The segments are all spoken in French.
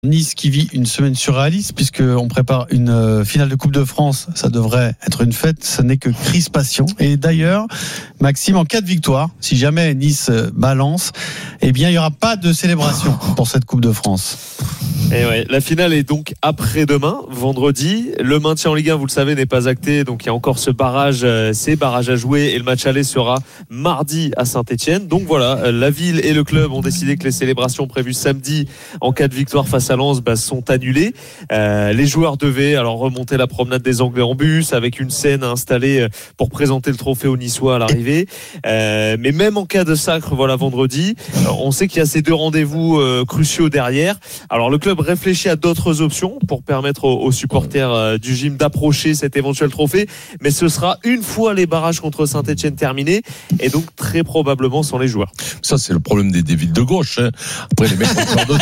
Nice qui vit une semaine surréaliste puisqu'on prépare une finale de Coupe de France. Ça devrait être une fête, ça n'est que crispation. Et d'ailleurs, Maxime, en cas de victoire, si jamais Nice balance, eh bien il n'y aura pas de célébration pour cette Coupe de France. Et ouais, la finale est donc après-demain, vendredi. Le maintien en Ligue 1, vous le savez, n'est pas acté. Donc il y a encore ces barrages à jouer. Et le match aller sera mardi à Saint-Etienne. Donc voilà, la ville et le club ont décidé que les célébrations prévues samedi en cas de victoire face à Lens sont annulées. Les joueurs devaient alors remonter la promenade des Anglais en bus avec une scène installée pour présenter le trophée aux Niçois à l'arrivée. Mais même en cas de sacre, voilà, vendredi, on sait qu'il y a ces deux rendez-vous cruciaux derrière. Alors le club réfléchit à d'autres options pour permettre aux supporters du gym d'approcher cet éventuel trophée, mais ce sera une fois les barrages contre Saint-Etienne terminés et donc très probablement sans les joueurs. Ça c'est le problème des villes de gauche, hein. Après les mecs ont peur de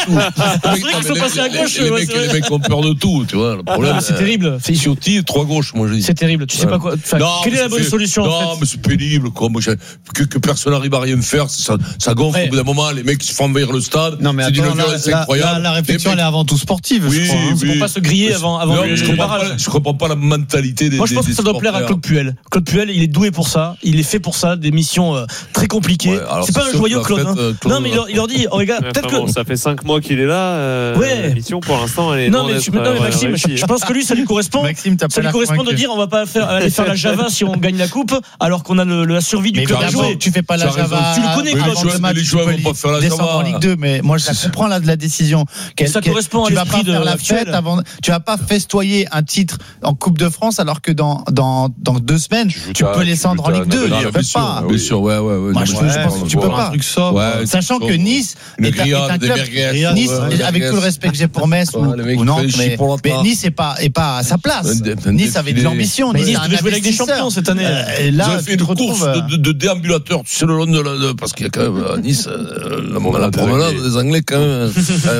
tout. Les mecs ont peur de tout, tu vois. Le problème, c'est terrible. C'est Ciotti, 3 gauches, moi je dis. C'est terrible. Tu sais pas quoi. Quelle est la bonne solution en fait ? Non, mais c'est pénible, quoi. Moi, que personne n'arrive à rien faire, ça gonfle. Au bout d'un moment, les mecs se font envahir le stade. Non, mais c'est incroyable. La réflexion, elle est avant tout sportive. Oui, je crois, c'est pour pas se griller avant le barrage. Je comprends pas la mentalité des. Moi, je pense que ça doit plaire à Claude Puel. Claude Puel, il est doué pour ça. Il est fait pour ça. Des missions très compliquées. Ouais, c'est pas un joyeux Claude. Non, mais il leur dit, oh les gars, peut-être que ça fait 5 mois qu'il est là. La mission pour l'instant, elle est. Non, mais Maxime, je pense que lui, ça lui correspond. Ça lui correspond de dire, on va pas aller faire la Java si on gagne la coupe, alors qu'on a la survie du club à jouer. Tu fais pas la Java. Tu le connais, Claude. Les joueurs vont pas faire la Java en Ligue 2, mais moi je comprends là de la décision. Ça correspond à l'esprit de la fête avant. Tu vas pas festoyer un titre en Coupe de France alors que dans 2 semaines tu peux descendre en Ligue 2. Bien sûr, bien sûr, ouais. Moi je pense que tu peux pas. Sachant que Nice est un club. Nice, avec tout le respect que j'ai pour Metz ou Nantes, mais Nice est pas à sa place. Nice avait de l'ambition. Nice devait jouer avec des champions cette année. Ils ont fait une course de déambulateurs, tu sais, le long de parce qu'il y a quand même à Nice la promenade des Anglais quand même.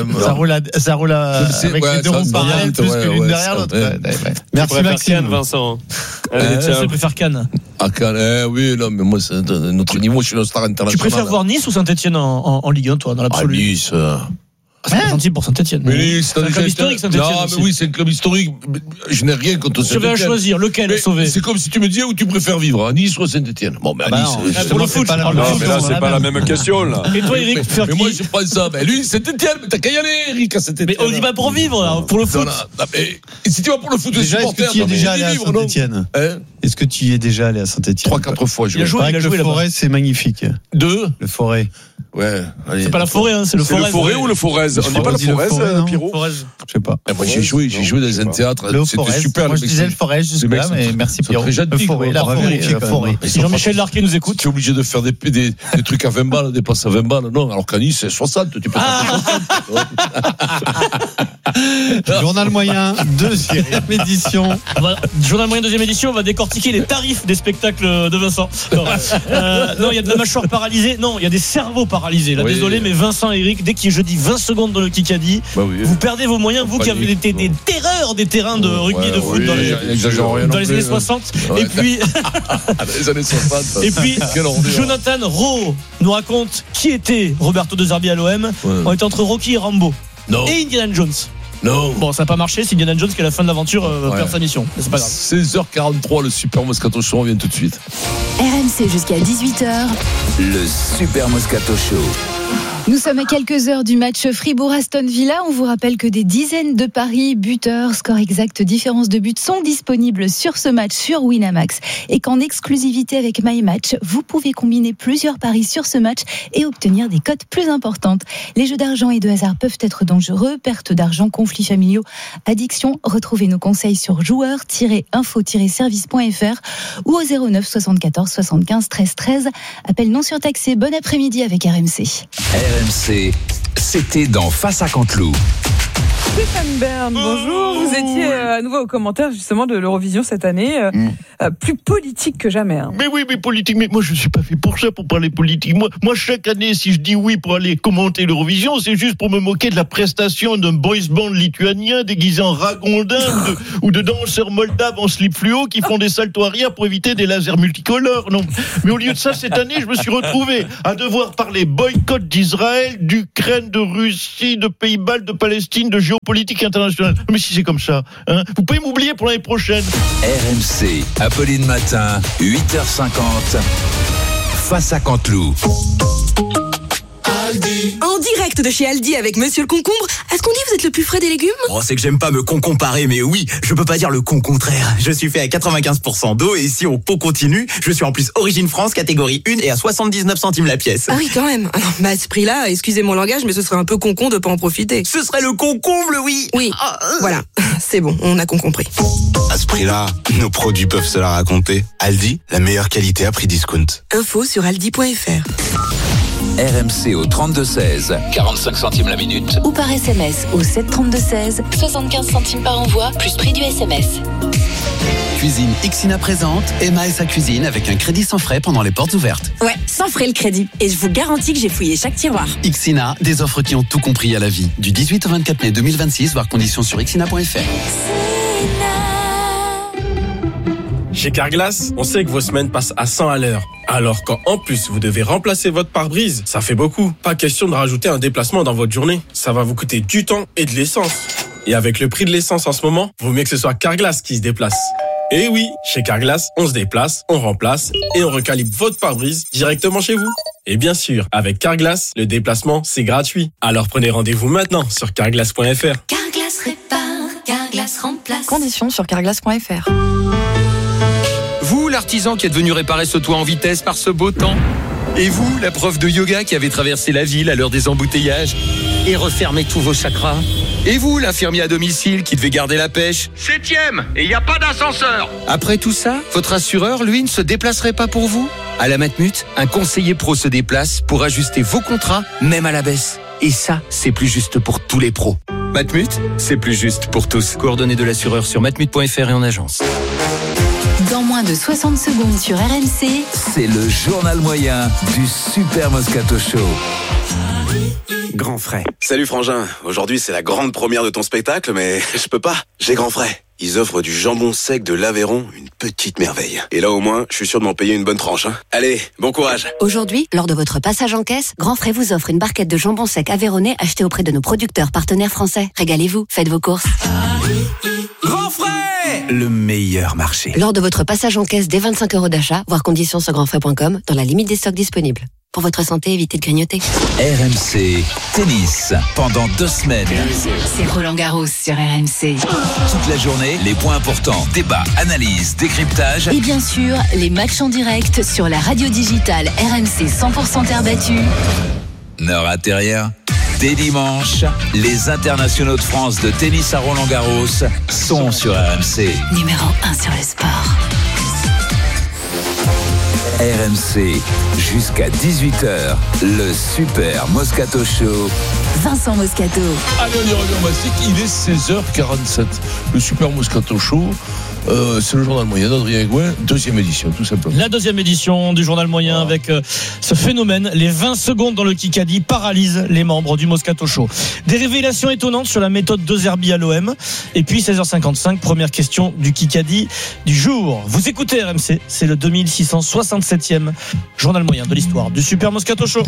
Ça roule avec les deux ronds parallèles plus que l'une derrière l'autre. Merci Maxime. Vincent. Je préfère Cannes. À Cannes, oui, non, mais moi, c'est notre niveau, je suis une star internationale. Tu préfères voir Nice ou Saint-Etienne en Ligue 1, toi, dans l'absolu ? Nice. C'est pas gentil pour Saint-Etienne. Mais c'est un club historique, Saint-Etienne. Non, mais oui, c'est un club historique. Je n'ai rien contre Saint-Etienne. Je vais choisir lequel sauver. C'est comme si tu me disais où tu préfères vivre, à Nice ou à Saint-Etienne. Bon, mais à Nice. Pour le foot, mais là, c'est pas la même question, là. Et toi, Eric, faire qui ? Mais moi, je prends ça. Lui, Saint-Etienne, mais t'as qu'à y aller, Eric, à Saint-Etienne. Mais on y va pour vivre, pour le foot. Et si tu vas pour le foot, déjà, est-ce que tu y es déjà allé à Saint-Etienne ? Est-ce que tu y es déjà allé à Saint-Etienne ? 3-4 fois. Il a joué le Forêt, c'est magnifique. Le Forêt. Ouais. C'est pas la Forêt, c'est le Forêt. C'est le Forêt ou le Forez ? On dit pas la Forez, Pierrot ? Je sais pas. Moi, j'ai joué dans un théâtre. C'était super. Moi, je disais le Forêt jusque-là, mais merci Pierrot. Le Forêt, la Forêt. Si Jean-Michel Larquet nous écoute. Tu es obligé de faire des trucs à 20 balles, des passes à 20 balles. Non, alors qu'à Nice, c'est 60. Tu peux Journal moyen, deuxième édition. Journal moyen, deuxième édition, on va décortiquer les tarifs des spectacles de Vincent. Non, il y a de la mâchoire paralysée. Non, il y a des cerveaux paralysés. Là, désolé, mais Vincent et Eric, dès que je dis 20 secondes dans le Kikadi, vous perdez vos moyens, vous qui avez été des terreurs des terrains de rugby de foot dans les années 60. Et puis, les années 60. Et puis, Jonathan Rowe nous raconte qui était Roberto De Zerbi à l'OM. On était entre Rocky et Rambo. Et Indiana Jones. Non. Bon, ça n'a pas marché. C'est Indiana Jones qui, à la fin de l'aventure, perd sa mission. Mais c'est pas grave. 16h43, le Super Moscato Show, on revient tout de suite. RMC jusqu'à 18h. Le Super Moscato Show. Nous sommes à quelques heures du match Fribourg-Aston Villa. On vous rappelle que des dizaines de paris, buteurs, scores exacts, différences de buts sont disponibles sur ce match sur Winamax. Et qu'en exclusivité avec MyMatch, vous pouvez combiner plusieurs paris sur ce match et obtenir des cotes plus importantes. Les jeux d'argent et de hasard peuvent être dangereux. Perte d'argent, conflits familiaux, addiction. Retrouvez nos conseils sur joueurs-info-service.fr ou au 09 74 75 13 13. Appel non surtaxé. Bon après-midi avec RMC. RMC, c'était dans Face à Canteloup. Stéphane Bern, bonjour. Vous étiez à nouveau au commentaire justement de l'Eurovision cette année, plus politique que jamais. Hein. Mais oui, mais politique. Mais moi, je suis pas fait pour ça, pour parler politique. Moi, chaque année, si je dis oui pour aller commenter l'Eurovision, c'est juste pour me moquer de la prestation d'un boys band lituanien déguisé en ragondin ou de danseurs moldaves en slip fluo qui font des saltos arrière pour éviter des lasers multicolores. Non. Mais au lieu de ça, cette année, je me suis retrouvé à devoir parler boycott d'Israël, d'Ukraine, de Russie, de Pays-Bas, de Palestine, de géopolitique internationale. Mais si c'est comme ça, hein, vous pouvez m'oublier pour l'année prochaine. RMC, Apolline Matin, 8h50, face à Canteloup. En direct de chez Aldi avec Monsieur le Concombre. Est-ce qu'on dit vous êtes le plus frais des légumes ? Oh, c'est que j'aime pas me comparer, mais oui, je peux pas dire le contraire. Je suis fait à 95% d'eau et si on continue, je suis en plus Origine France, catégorie 1 et à 79 centimes la pièce. Ah oui, quand même. À ce prix-là, excusez mon langage, mais ce serait un peu concon de pas en profiter. Ce serait le concombre, oui. Oui, voilà. C'est bon, on a compris. À ce prix-là, nos produits peuvent se la raconter. Aldi, la meilleure qualité à prix discount. Info sur aldi.fr. RMC au 32-16, 45 centimes la minute. Ou par SMS au 732-16, 75 centimes par envoi, plus prix du SMS. Cuisine Ixina présente Emma et sa cuisine avec un crédit sans frais pendant les portes ouvertes. Ouais, sans frais le crédit. Et je vous garantis que j'ai fouillé chaque tiroir. Ixina, des offres qui ont tout compris à la vie. Du 18 au 24 mai 2026, voir conditions sur ixina.fr. Chez Carglass, on sait que vos semaines passent à 100 à l'heure. Alors quand en plus vous devez remplacer votre pare-brise, ça fait beaucoup. Pas question de rajouter un déplacement dans votre journée. Ça va vous coûter du temps et de l'essence. Et avec le prix de l'essence en ce moment, vaut mieux que ce soit Carglass qui se déplace. Et oui, chez Carglass, on se déplace, on remplace et on recalibre votre pare-brise directement chez vous. Et bien sûr, avec Carglass, le déplacement, c'est gratuit. Alors prenez rendez-vous maintenant sur carglass.fr. Carglass répare, Carglass remplace. Conditions sur carglass.fr. Vous, l'artisan qui est venu réparer ce toit en vitesse par ce beau temps. Et vous, la prof de yoga qui avait traversé la ville à l'heure des embouteillages et refermé tous vos chakras. Et vous, l'infirmier à domicile qui devait garder la pêche. 7e, et il n'y a pas d'ascenseur. Après tout ça, votre assureur, lui, ne se déplacerait pas pour vous ? À la Matmut, un conseiller pro se déplace pour ajuster vos contrats, même à la baisse. Et ça, c'est plus juste pour tous les pros. Matmut, c'est plus juste pour tous. Coordonnées de l'assureur sur matmut.fr et en agence. Dans moins de 60 secondes sur RMC, c'est le journal moyen du Super Moscato Show. Grand frais. Salut Frangin, aujourd'hui c'est la grande première de ton spectacle, mais je peux pas, j'ai Grand frais. Ils offrent du jambon sec de l'Aveyron, une petite merveille. Et là au moins, je suis sûr de m'en payer une bonne tranche. Hein. Allez, bon courage. Aujourd'hui, lors de votre passage en caisse, Grand Frais vous offre une barquette de jambon sec aveyronnais achetée auprès de nos producteurs partenaires français. Régalez-vous, faites vos courses. Grand frais, le meilleur marché. Lors de votre passage en caisse dès 25 € d'achat, voir conditions sur grandfrais.com, dans la limite des stocks disponibles. Pour votre santé, évitez de grignoter. RMC Tennis, pendant 2 semaines. C'est Roland Garros sur RMC. Toute la journée, les points importants, débats, analyses, décryptage. Et bien sûr, les matchs en direct sur la radio digitale RMC 100% terre battue. Ne ratez rien. Dès dimanche, les internationaux de France de tennis à Roland Garros sont sur RMC. Numéro 1 sur le sport. RMC, jusqu'à 18h, le Super Moscato Show. Vincent Moscato. Allez, on y revient, il est 16h47. Le Super Moscato Show. C'est le journal moyen d'Adrien Gouin, 2e édition, tout simplement. La 2e édition du journal moyen avec ce phénomène. Les 20 secondes dans le Kikadi paralysent les membres du Moscato Show. Des révélations étonnantes sur la méthode de Zerbi à l'OM. Et puis 16h55, première question du Kikadi du jour. Vous écoutez RMC, c'est le 2667e journal moyen de l'histoire du Super Moscato Show.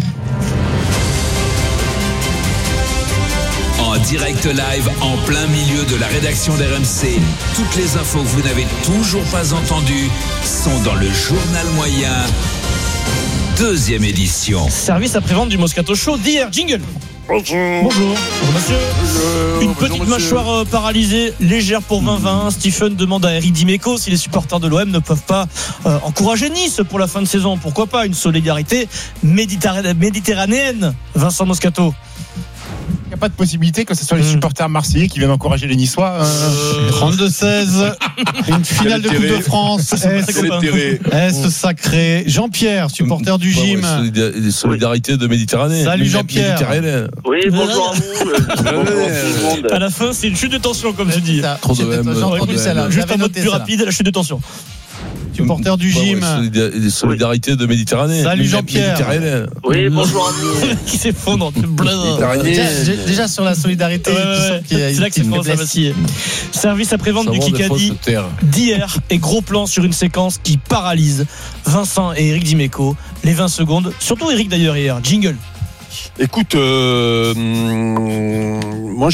En direct live, en plein milieu de la rédaction d'RMC. Toutes les infos que vous n'avez toujours pas entendues sont dans le journal moyen, 2e édition. Service après-vente du Moscato Show d'hier. Jingle. Bonjour. Bonjour monsieur. Une petite mâchoire paralysée, légère pour 2020. Stephen demande à Eric Dimeco si les supporters de l'OM ne peuvent pas encourager Nice pour la fin de saison. Pourquoi pas une solidarité méditerranéenne. Vincent Moscato. Il n'y a pas de possibilité que ce soit les supporters marseillais qui viennent encourager les Niçois 32-16. Une finale de Coupe de France. Est-ce sacré? Jean-Pierre, supporter du gym. Solidarité de Méditerranée. Salut Jean-Pierre. Oui, bonjour à vous. À la fin, c'est une chute de tension, comme tu dis. Trop de même. Juste en mode plus rapide, la chute de tension. Supporter du gym. Solidarité de Méditerranée. Salut Jean-Pierre. Oui, bonjour à vous. Qui s'effondre. Déjà sur la solidarité. C'est là que c'est commence à vaciller. Service après-vente du Kikadi d'hier et gros plan sur une séquence qui paralyse Vincent et Eric Dimeco. Les 20 secondes. Surtout Eric d'ailleurs hier. Jingle. Écoute, moi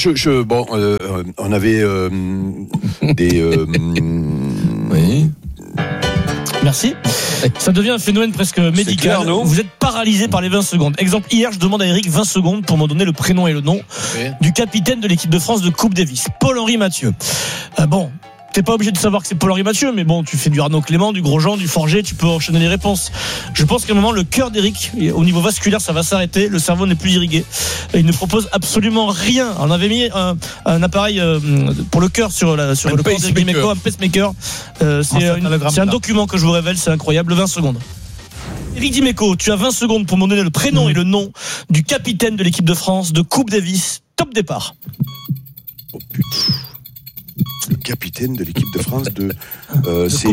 on avait des. Oui. Merci. Ça devient un phénomène presque médical. Clair, vous êtes paralysé par les 20 secondes. Exemple, hier, je demande à Eric 20 secondes pour me donner le prénom et le nom du capitaine de l'équipe de France de Coupe Davis, Paul-Henri Mathieu. Bon, t'es pas obligé de savoir que c'est Paul-Henri Mathieu, mais bon, tu fais du Arnaud Clément, du Grosjean, du Forger, tu peux enchaîner les réponses. Je pense qu'à un moment, le cœur d'Eric, au niveau vasculaire, ça va s'arrêter, le cerveau n'est plus irrigué. Il ne propose absolument rien. On avait mis un appareil pour le cœur sur le corps d'Eric Dimeco, un pacemaker. C'est un document que je vous révèle, c'est incroyable, 20 secondes. Eric Dimeco, tu as 20 secondes pour me donner le prénom et le nom du capitaine de l'équipe de France de Coupe Davis. Top départ. Oh putain. Le capitaine de l'équipe de France c'est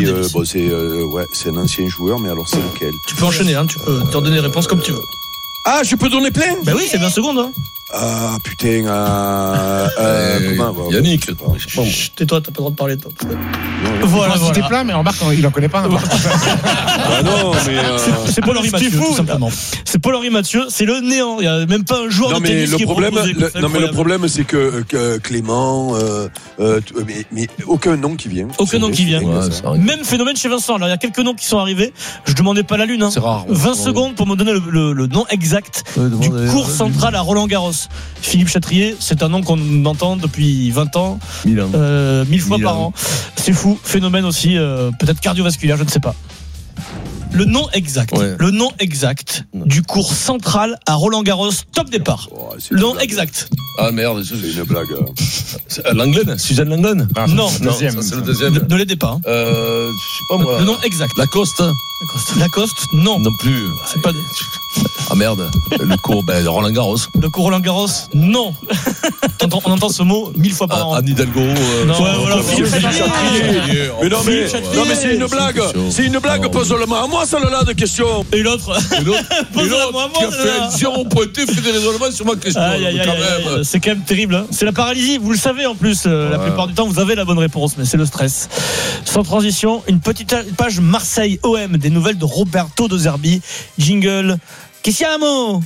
un ancien joueur, mais alors c'est lequel? Tu peux enchaîner, tu peux t'en donner les réponses comme tu veux. Ah, je peux donner plein? Ben oui, c'est 20 secondes. Ah putain, comment Yannick. Tais-toi, t'as pas le droit de parler, toi. Voilà. C'était plein, mais remarque, il en connaît pas. Ah non, mais c'est Paul-Henri Mathieu, tout simplement. C'est Paul-Henri Mathieu, c'est le néant. Il y a même pas un joueur de tennis qui est proposé. Mais le problème, c'est que Clément, mais aucun nom qui vient. Aucun nom qui vient. Même phénomène chez Vincent. Alors il y a quelques noms qui sont arrivés. Je demandais pas la lune. C'est rare. 20 secondes pour me donner le nom exact du cours central à Roland-Garros. Philippe Chatrier, c'est un nom qu'on entend depuis 20 ans, 1000 fois par an. C'est fou, phénomène aussi, peut-être cardiovasculaire, je ne sais pas. Le nom exact, du cours central à Roland-Garros, top départ. Le nom exact. Ah merde, c'est une blague. Langlen, Suzanne Langlen. Non, c'est le deuxième. Ne l'aidez pas. Je sais pas moi. Le nom exact. Lacoste, non. Non plus. C'est pas. Ah merde, le cours Roland Garros. Le cours Roland Garros, non. On entend ce mot 1000 fois par an. Anne Hidalgo. Mais non, mais c'est une blague. C'est une blague. Pose-le-moi à moi, celle-là de question. Et l'autre qui a fait un 0 pointé, fait des raisonnements sur ma question. C'est quand même terrible. C'est la paralysie. Vous le savez en plus. La plupart du temps, vous avez la bonne réponse, mais c'est le stress. Sans transition, une petite page Marseille OM des nouvelles de Roberto De Zerbi. Jingle. Che siamo?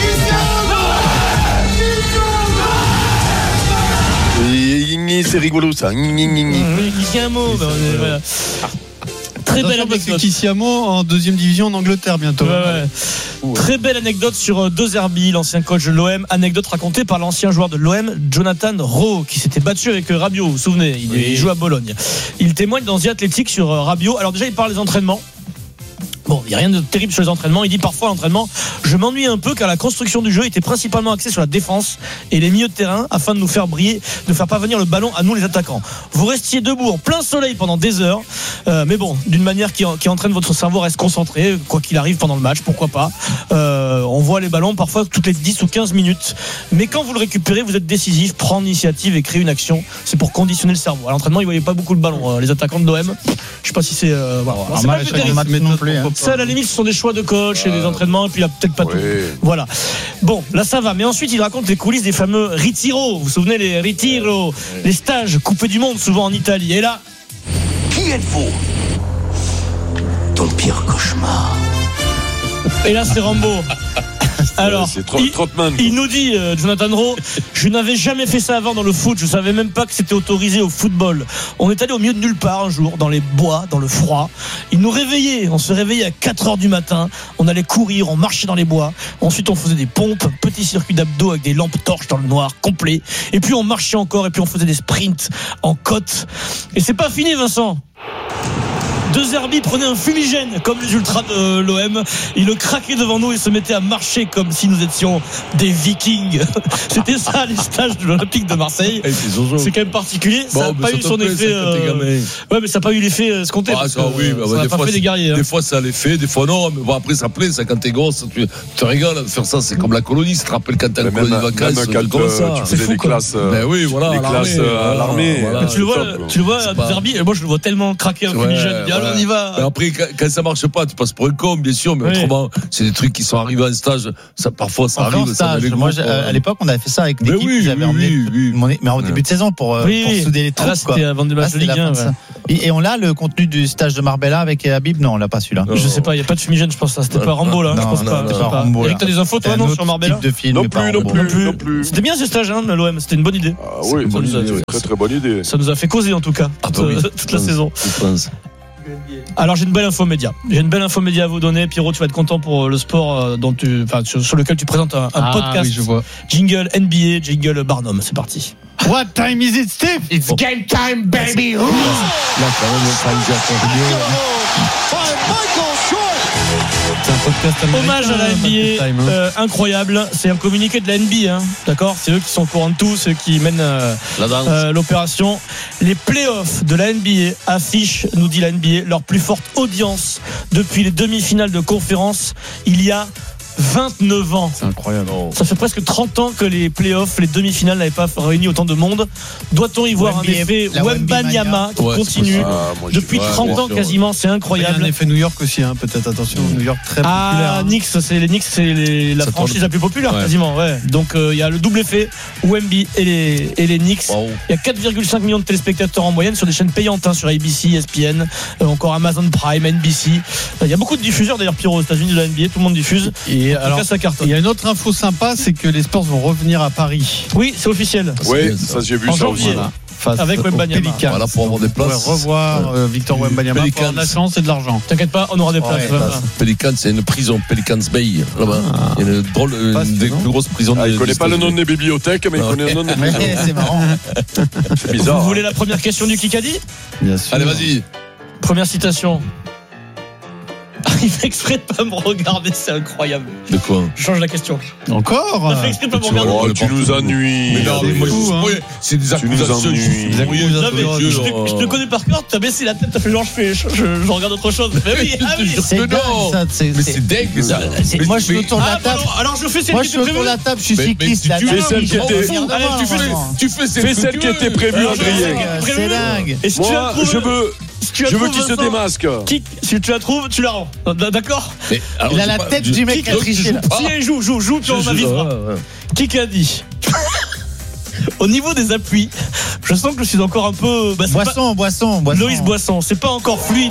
C'est rigolo ça. Che siamo? Très belle anecdote. Kissiamo en deuxième division en Angleterre bientôt. Très belle anecdote sur De Zerbi, l'ancien coach de l'OM. Anecdote racontée par l'ancien joueur de l'OM, Jonathan Rowe, qui s'était battu avec Rabiot. Vous vous souvenez, il joue à Bologne. Il témoigne dans The Athletic sur Rabiot. Alors déjà, il parle des entraînements. Bon, il n'y a rien de terrible sur les entraînements. Il dit parfois à l'entraînement, je m'ennuie un peu car la construction du jeu était principalement axée sur la défense et les milieux de terrain afin de nous faire briller, de faire parvenir le ballon à nous les attaquants. Vous restiez debout en plein soleil pendant des heures, mais bon, d'une manière qui entraîne votre cerveau à rester concentré, quoi qu'il arrive pendant le match, pourquoi pas. On voit les ballons parfois toutes les 10 ou 15 minutes, mais quand vous le récupérez, vous êtes décisif, prendre l'initiative et créer une action. C'est pour conditionner le cerveau. À l'entraînement, ils voyaient pas beaucoup le ballon, les attaquants de l'OM. Je sais pas si c'est. Ça, à la limite, ce sont des choix de coach et des entraînements, et puis il a peut-être pas tout. Voilà. Bon, là, ça va. Mais ensuite, il raconte les coulisses des fameux retiro. Vous vous souvenez, les retiro, les stages coupés du monde, souvent en Italie. Et là. Qui êtes-vous? Ton pire cauchemar. Et là, c'est Rambo. Alors, il nous dit, Jonathan Rowe, je n'avais jamais fait ça avant dans le foot, je savais même pas que c'était autorisé au football. On est allé au milieu de nulle part un jour, dans les bois, dans le froid. Il nous réveillait, on se réveillait à 4h du matin, on allait courir, on marchait dans les bois. Ensuite, on faisait des pompes, un petit circuit d'abdos avec des lampes torches dans le noir, complet. Et puis, on marchait encore, et puis on faisait des sprints en côte. Et c'est pas fini, Vincent. De Zerbi prenait un fumigène comme les ultras de l'OM. Il le craquait devant nous et se mettait à marcher comme si nous étions des Vikings. C'était ça les stages de l'Olympique de Marseille. C'est quand même particulier. Ça n'a pas eu son effet. Ouais, mais ça n'a pas eu l'effet escompté. Ça n'a pas fait des guerriers. Des fois ça a l'effet, des fois non. Mais bon, après ça plaît. Ça quand t'es gosse, tu te régales de faire ça. C'est comme la colonie. Tu te rappelles quand t'as une colonie de vacances. Tu faisais des classes. Ben oui, voilà. Les classes à l'armée. Tu le vois, De Zerbi. Moi je le vois tellement craquer un fumigène. Allez, on y va. Après quand ça marche pas, tu passes pour un con, bien sûr. Mais autrement, c'est des trucs qui sont arrivés en stage. Parfois ça arrive. Moi à l'époque on avait fait ça avec l'équipe. J'avais emmené, mais en début de saison pour souder les troupes. Là c'était avant de match de Ligue 1. Et on a le contenu du stage de Marbella avec Habib? Non, on l'a pas celui-là. Je sais pas, il y a pas de fumigène, je pense. C'était pas Rambo là. Je pense pas. Eric, t'as des infos toi non sur Marbella? Non plus. C'était bien ce stage de l'OM, c'était une bonne idée. Oui, très bonne idée. Ça nous a fait causer en tout cas toute la saison. Alors j'ai une belle info média. À vous donner. Pierrot, tu vas être content pour le sport sur lequel tu présentes un podcast. Oui, je vois. Jingle NBA, jingle Barnum. C'est parti. What time is it, Steve? It's game time, baby. Là, quand même, c'est un podcast hommage à la NBA, incroyable. C'est un communiqué de la NBA, d'accord. C'est eux qui sont au courant de tout, ceux qui mènent l'opération. Les playoffs de la NBA affichent, nous dit la NBA, leur plus forte audience depuis les demi-finales de conférence il y a 29 ans. C'est incroyable. Ça fait presque 30 ans que les playoffs, les demi-finales n'avaient pas réuni autant de monde. Doit-on y voir un effet Wembanyama qui continue depuis 30 ans quasiment? C'est incroyable. Il y a un effet New York aussi, peut-être, attention. New York très populaire. Knicks, les Knicks, c'est la franchise la plus populaire quasiment. Ouais. Donc il y a le double effet Wemby et les Knicks. Il y a 4,5 millions de téléspectateurs en moyenne sur des chaînes payantes, sur ABC, ESPN, encore Amazon Prime, NBC. Il y a beaucoup de diffuseurs d'ailleurs, Pierrot, aux États-Unis de la NBA, tout le monde diffuse. Et alors, il y a une autre info sympa, c'est que les Spurs vont revenir à Paris. Oui, c'est officiel. Oui, ça j'ai vu en ça janvier, aussi. Avec Wembanyama. Voilà, pour avoir des places. On pourrait revoir Victor Wembanyama pour avoir de la chance et de l'argent. T'inquiète pas, on aura des places. Pelicans, c'est une prison, Pelicans Bay, là-bas. Il y a une des plus grosses prisons. Il connaît pas le nom des bibliothèques, mais il connaît le nom des prisons. C'est marrant. C'est bizarre. Vous voulez la première question du Kikadi? Bien sûr. Allez, vas-y. Première citation. Il fait exprès de pas me regarder, c'est incroyable. De quoi? Je change la question. Encore? Il fait exprès de pas me regarder. Oh, tu nous ennuies. C'est des accusations. Je te connais par cœur, t'as baissé la tête, t'as fait genre je regarde autre chose. Mais oui, c'est dingue ça. Mais c'est dingue ça. Moi je suis autour de la table. Alors je fais celle qui était prévue. Autour de la table, je suis cycliste. Tu fais celle qui était prévue, Adrien. C'est dingue. Et si tu la trouves, je veux qu'il se démasque. Si tu la trouves, tu la rends. D'accord? Il a la tête du mec qui a triché là. Si, joue, tu en vivras. Qui a dit? Au niveau des appuis, je sens que je suis encore un peu. Boisson. Loïs Boisson, c'est pas encore fluide.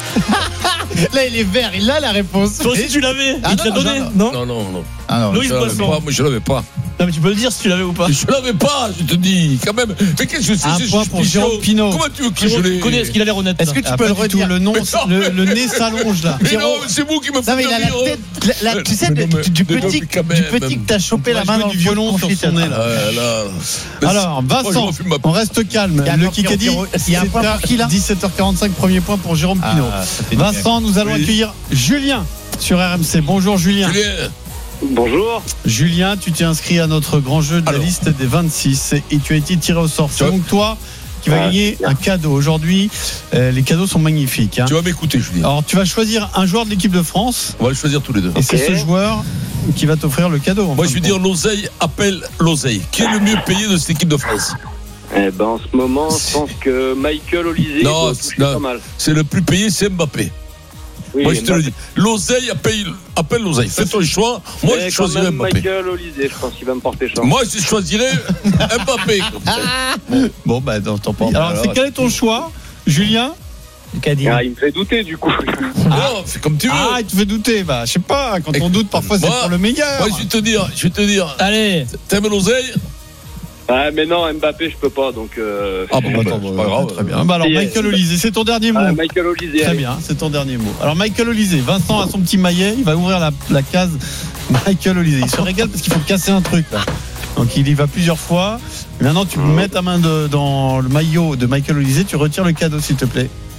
Là, il est vert, il a la réponse. Toi aussi, tu l'avais? Il te l'a donné? Non. Loïs Boisson. Moi, je l'avais pas. Non, mais tu peux le dire si tu l'avais ou pas. Je l'avais pas, je te dis, quand même. Mais qu'est-ce que c'est? Un point pour Jérôme Pinot. Comment tu veux que je l'ai? Tu connais, est-ce qu'il a l'air honnête? Est-ce que tu peux le redire? Le nom, le nez s'allonge là. Mais non, c'est vous qui me faites. Non, mais il a la tête, tu sais, du petit que t'as chopé la main dans du violon sur son nez là. Alors, Vincent, on reste calme. Le Kikadi, il y a un point pour qui là? 17h45, premier point pour Jérôme Pinot. Vincent, nous allons accueillir Julien sur RMC. Bonjour Julien. Bonjour. Julien, tu t'es inscrit à notre grand jeu de la liste des 26 et tu as été tiré au sort. C'est donc toi qui vas gagner un cadeau. Aujourd'hui, les cadeaux sont magnifiques. Tu vas m'écouter, Julien. Alors, tu vas choisir un joueur de l'équipe de France. On va le choisir tous les deux. Et c'est ce joueur qui va t'offrir le cadeau. Moi, je vais dire l'oseille appelle l'oseille. Qui est le mieux payé de cette équipe de France? En ce moment, je pense que Michael Olysée. Non, pas mal. C'est le plus payé, c'est Mbappé. Oui, moi je te le dis, l'oseille appelle l'oseille. Fais ton choix. Moi je choisirais Mbappé. Michael Olysée, je pense qu'il va me porter chance. Moi je choisirais Mbappé. Bon bah tant pis. Alors quel est ton choix, Julien? Il me fait douter du coup. C'est comme tu veux. Il te fait douter. Bah je sais pas. Quand on doute, parfois c'est pour le meilleur. Moi je vais te dire. Allez. T'aimes l'oseille? Mais non, Mbappé, je peux pas, donc. Attends, c'est pas grave. Très bien. Alors, Michael Olysée, c'est ton dernier mot. Michael Olysée. Très bien, c'est ton dernier mot. Alors, Michael Olysée, Vincent a son petit maillet, il va ouvrir la case Michael Olysée. Il se régale parce qu'il faut casser un truc, là. Donc, il y va plusieurs fois. Maintenant, tu mets ta main dans le maillot de Michael Olysée, tu retires le cadeau, s'il te plaît.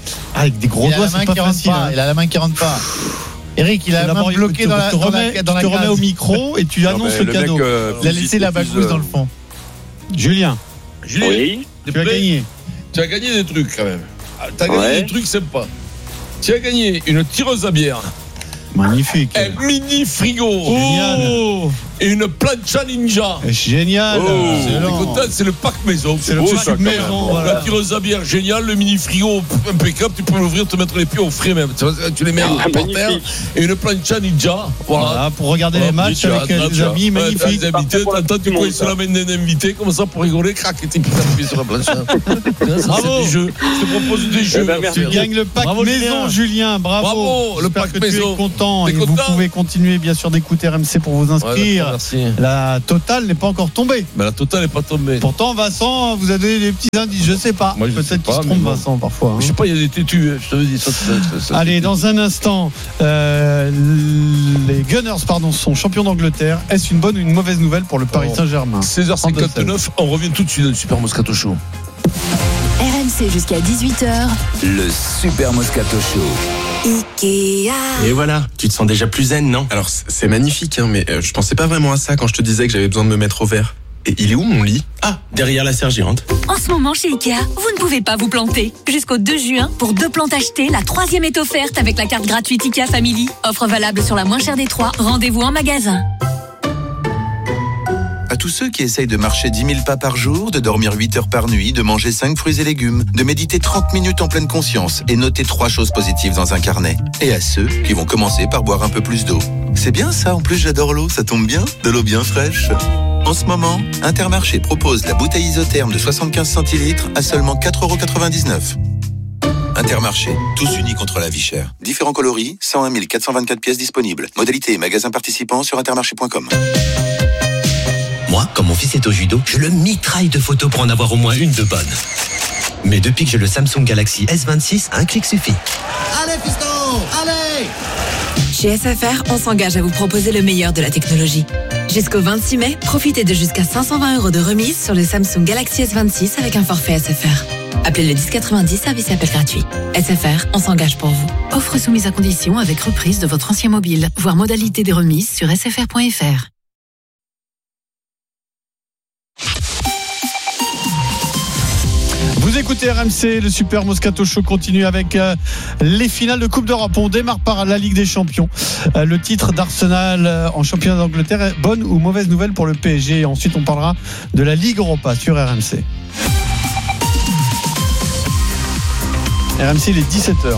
Avec des gros doigts, c'est pas facile. Il a la main qui rentre pas. Eric, il a la main bloquée dans la case. Tu te remets au micro et tu annonces le cadeau. Il a laissé la bagousse dans le fond. Julien. Oui. Tu as gagné. Tu as gagné des trucs quand même. Tu as gagné des trucs sympas. Tu as gagné une tireuse à bière. Magnifique. Un mini frigo. Génial. Et une plancha ninja. Génial. C'est le pack maison. C'est le pack maison. Voilà. La tireuse à bière, génial. Le mini frigo, impeccable. Tu peux l'ouvrir, te mettre les pieds au frais même. Tu les mets par terre. Et une plancha ninja. Voilà. Pour regarder les matchs avec les amis. Magnifique. Les invités, t'entends, tu peux se l'amène d'un invité comme ça pour rigoler. Crac, et t'es putain sur la plancha. Bravo. Je te propose des jeux. Tu gagnes le pack maison, Julien. Bravo. Le pack maison. Content. Et vous pouvez continuer bien sûr d'écouter RMC pour vous inscrire. Merci. La totale n'est pas encore tombée. Mais la totale n'est pas tombée. Pourtant, Vincent, vous avez des petits indices, je sais pas. Peut-être qu'il se trompe, Vincent, parfois. Je sais pas, il y a des têtus, je te le dis. Allez, dans un instant, les Gunners, sont champions d'Angleterre. Est-ce une bonne ou une mauvaise nouvelle pour le Paris Saint-Germain? 16h59, on revient tout de suite dans le Super Moscato Show. RMC jusqu'à 18h. Le Super Moscato Show. Ikea. Et voilà, tu te sens déjà plus zen, non? Alors c'est magnifique, mais je pensais pas vraiment à ça quand je te disais que j'avais besoin de me mettre au vert. Et il est où mon lit? Ah, derrière la serre gérante. En ce moment chez Ikea, vous ne pouvez pas vous planter. Jusqu'au 2 juin, pour 2 plantes achetées, la 3e est offerte avec la carte gratuite Ikea Family. Offre valable sur la moins chère des 3. Rendez-vous en magasin. À tous ceux qui essayent de marcher 10 000 pas par jour, de dormir 8 heures par nuit, de manger 5 fruits et légumes, de méditer 30 minutes en pleine conscience et noter 3 choses positives dans un carnet. Et à ceux qui vont commencer par boire un peu plus d'eau. C'est bien ça, en plus j'adore l'eau, ça tombe bien, de l'eau bien fraîche. En ce moment, Intermarché propose la bouteille isotherme de 75 centilitres à seulement 4,99 €. Intermarché, tous unis contre la vie chère. Différents coloris, 101 424 pièces disponibles. Modalité et magasins participants sur intermarché.com. Moi, quand mon fils est au judo, je le mitraille de photos pour en avoir au moins une de bonne. Mais depuis que j'ai le Samsung Galaxy S26, un clic suffit. Allez, fiston, allez! Chez SFR, on s'engage à vous proposer le meilleur de la technologie. Jusqu'au 26 mai, profitez de jusqu'à 520 € de remise sur le Samsung Galaxy S26 avec un forfait SFR. Appelez le 1090, service appel gratuit. SFR, on s'engage pour vous. Offre soumise à condition avec reprise de votre ancien mobile. Voir modalité des remises sur sfr.fr. Vous écoutez RMC, le Super Moscato Show continue avec les finales de Coupe d'Europe. On démarre par la Ligue des Champions. Le titre d'Arsenal en championnat d'Angleterre est bonne ou mauvaise nouvelle pour le PSG. Et ensuite, on parlera de la Ligue Europa sur RMC. RMC, il est 17h.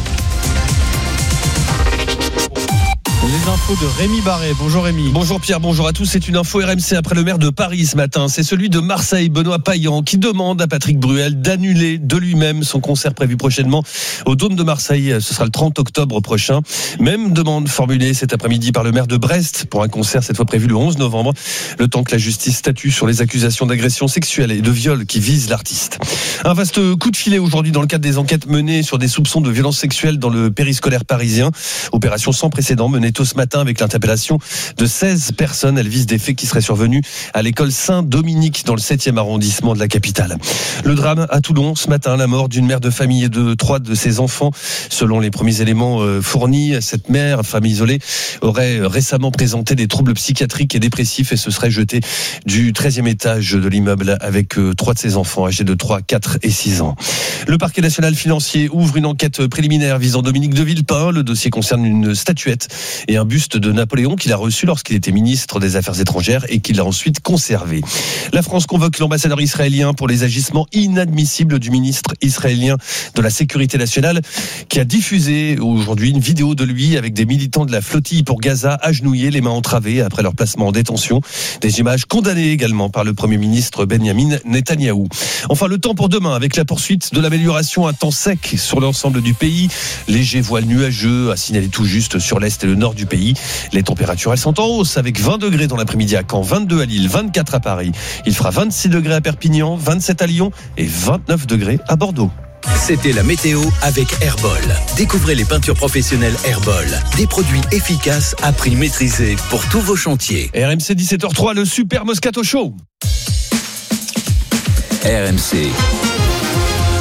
Les infos de Rémi Barré. Bonjour Rémi. Bonjour Pierre, bonjour à tous. C'est une info RMC après le maire de Paris ce matin. C'est celui de Marseille, Benoît Payan, qui demande à Patrick Bruel d'annuler de lui-même son concert prévu prochainement au Dôme de Marseille. Ce sera le 30 octobre prochain. Même demande formulée cet après-midi par le maire de Brest pour un concert cette fois prévu le 11 novembre. Le temps que la justice statue sur les accusations d'agression sexuelle et de viol qui visent l'artiste. Un vaste coup de filet aujourd'hui dans le cadre des enquêtes menées sur des soupçons de violences sexuelles dans le périscolaire parisien. Opération sans précédent menée tôt ce matin avec l'interpellation de 16 personnes. Elle vise des faits qui seraient survenus à l'école Saint-Dominique dans le 7e arrondissement de la capitale. Le drame à Toulon ce matin, la mort d'une mère de famille et de 3 de ses enfants. Selon les premiers éléments fournis, cette mère, femme isolée, aurait récemment présenté des troubles psychiatriques et dépressifs et se serait jetée du 13e étage de l'immeuble avec 3 de ses enfants âgés de 3, 4 et 6 ans. Le parquet national financier ouvre une enquête préliminaire visant Dominique de Villepin. Le dossier concerne une statuette et un buste de Napoléon qu'il a reçu lorsqu'il était ministre des Affaires étrangères et qu'il a ensuite conservé. La France convoque l'ambassadeur israélien pour les agissements inadmissibles du ministre israélien de la Sécurité nationale qui a diffusé aujourd'hui une vidéo de lui avec des militants de la flottille pour Gaza agenouillés, les mains entravées après leur placement en détention. Des images condamnées également par le Premier ministre Benyamin Netanyahou. Enfin, le temps pour demain avec la poursuite de l'amélioration à temps sec sur l'ensemble du pays. Léger voile nuageux à signaler tout juste sur l'est et le nord du pays. Les températures, elles sont en hausse avec 20 degrés dans l'après-midi à Caen, 22 à Lille, 24 à Paris. Il fera 26 degrés à Perpignan, 27 à Lyon et 29 degrés à Bordeaux. C'était la météo avec Herbol. Découvrez les peintures professionnelles Herbol. Des produits efficaces à prix maîtrisé pour tous vos chantiers. RMC 17h03, le Super Moscato Show. RMC,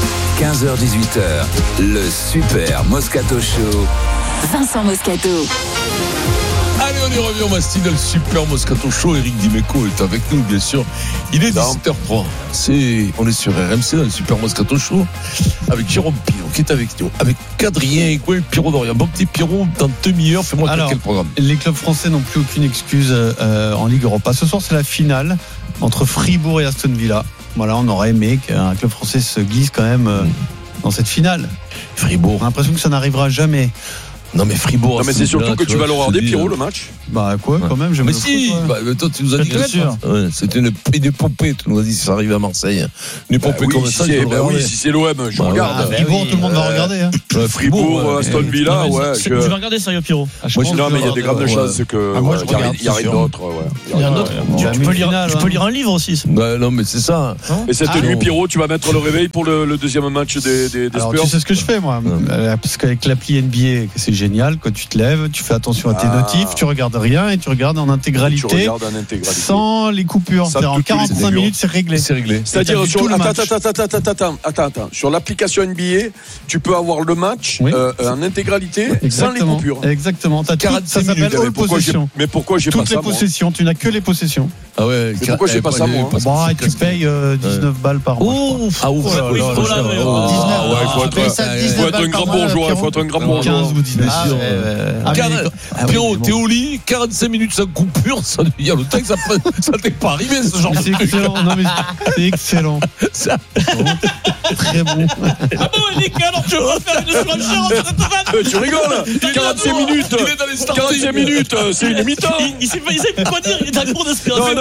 15h-18h, le Super Moscato Show. Vincent Moscato. Allez, on y revient, on mastine le Super Moscato Show. Eric Dimeco est avec nous, bien sûr. Il est 17h03. On est sur RMC dans le Super Moscato Show avec Jérôme Pillon qui est avec nous, avec Adrien Egouin et Pierrot Dorian. Bon petit Pierrot, dans demi-heure, fais-moi quel programme. Les clubs français n'ont plus aucune excuse en Ligue Europa. Ce soir, c'est la finale entre Fribourg et Aston Villa. Voilà, on aurait aimé qu'un club français se glisse quand même dans cette finale. Fribourg, j'ai l'impression que ça n'arrivera jamais. Non mais Fribourg. Non mais c'est surtout que tu vas le regarder, Pierrot, le match. Bah quoi, quand même. Mais si. Toi, tu nous as dit que c'était une épopée. Tu nous as dit si ça arrive à Marseille. Une épopée comme ça. Oui, si c'est l'OM, je regarde. Fribourg, tout le monde va regarder. Fribourg, Aston Villa, ouais. Tu vas regarder sérieux, Pierrot? Non mais il y a des grandes chances que. Il y a rien d'autre. Il y a un autre. Tu peux lire un livre aussi. Non mais c'est ça. Et cette nuit, Pierrot, tu vas mettre le réveil pour le deuxième match des Spurs. Tu sais ce que je fais, moi, parce qu'avec l'appli NBA, c'est génial. Quand tu te lèves, tu fais attention à tes notifs, tu regardes rien et tu regardes en intégralité, sans les coupures. En 45 minutes, c'est réglé. C'est-à-dire sur l'application NBA, tu peux avoir le match en intégralité sans les coupures. Exactement. Ça s'appelle All Possession. Mais pourquoi j'ai pas ça? Toutes les possessions, tu n'as que les possessions. Ah ouais. Mais pourquoi j'ai pas ça, moi? Et tu payes 19 balles par mois. Ah ouf. Il faut être un grand bourgeois. 15 ou 19. Pierrot, t'es au lit, 45 minutes sans coupure, il y a le temps que ça t'est pas arrivé ce genre de truc. C'est excellent, non mais c'est excellent. Très bon. Ah bon, Eric, alors tu vas faire une surenchère. Tu rigoles. 45 minutes, c'est une mi-temps. Il sait pas quoi dire, il est à court d'inspiration.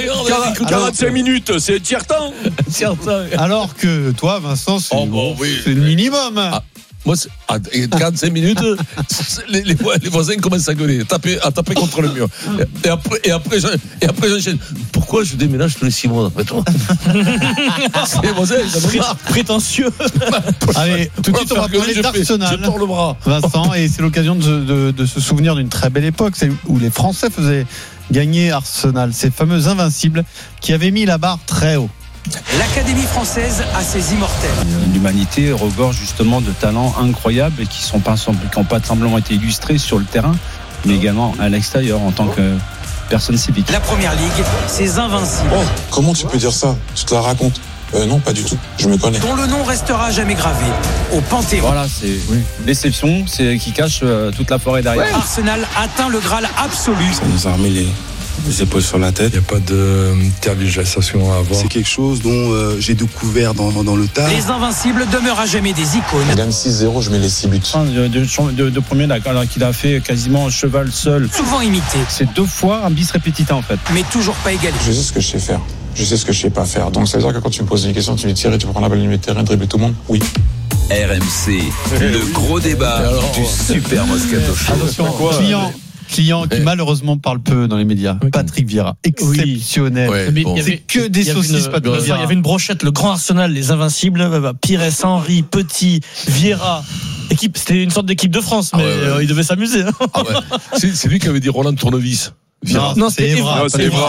45 minutes, c'est tiers-temps. Alors que toi, Vincent, c'est le minimum. Moi, à 45 minutes, les voisins commencent à gueuler, à taper contre le mur. Et après j'enchaîne. Pourquoi je déménage tous les 6 mois après toi? C'est les voisins, ils ont prétentieux. Allez, tout de suite, on va parler d'Arsenal. Je tords le bras. Vincent, et c'est l'occasion de se souvenir d'une très belle époque, où les Français faisaient gagner Arsenal, ces fameux invincibles qui avaient mis la barre très haut. L'Académie française a ses immortels. L'humanité regorge justement de talents incroyables et qui n'ont pas simplement été illustrés sur le terrain, mais également à l'extérieur en tant que personne civique. La Première Ligue, ses invincibles. Oh, comment tu peux dire ça? Tu te la racontes? Non, pas du tout. Je me connais. Dont le nom restera jamais gravé au Panthéon. Voilà, c'est une déception, c'est qui cache toute la forêt derrière. Ouais. Arsenal atteint le Graal absolu. Ça nous a remis les épaules sur la tête. Il n'y a pas de tergiversation à avoir. C'est quelque chose dont j'ai découvert dans le tas. Les invincibles demeurent à jamais des icônes. On gagne 6-0, je mets les 6 buts. De premier, alors qu'il a fait quasiment cheval seul. Souvent imité. C'est 2 fois un bis répétita en fait. Mais toujours pas égalé. Je sais ce que je sais faire. Je sais ce que je sais pas faire. Donc ça veut dire que quand tu me poses une question, tu me dis Thierry, tu peux prendre la balle du milieu de terrain, dribbler tout le monde? Oui. RMC, le gros débat du Super Moscato Show. Attention, client qui malheureusement parle peu dans les médias. Patrick Vieira, exceptionnel. C'est que des saucisses, Patrick Vieira. Il y avait une brochette, le grand Arsenal, les invincibles, Pires, Henry, Petit, Vieira. C'était une sorte d'équipe de France, mais il devait s'amuser. C'est lui qui avait dit Roland Tournevis. Non, c'est Evra.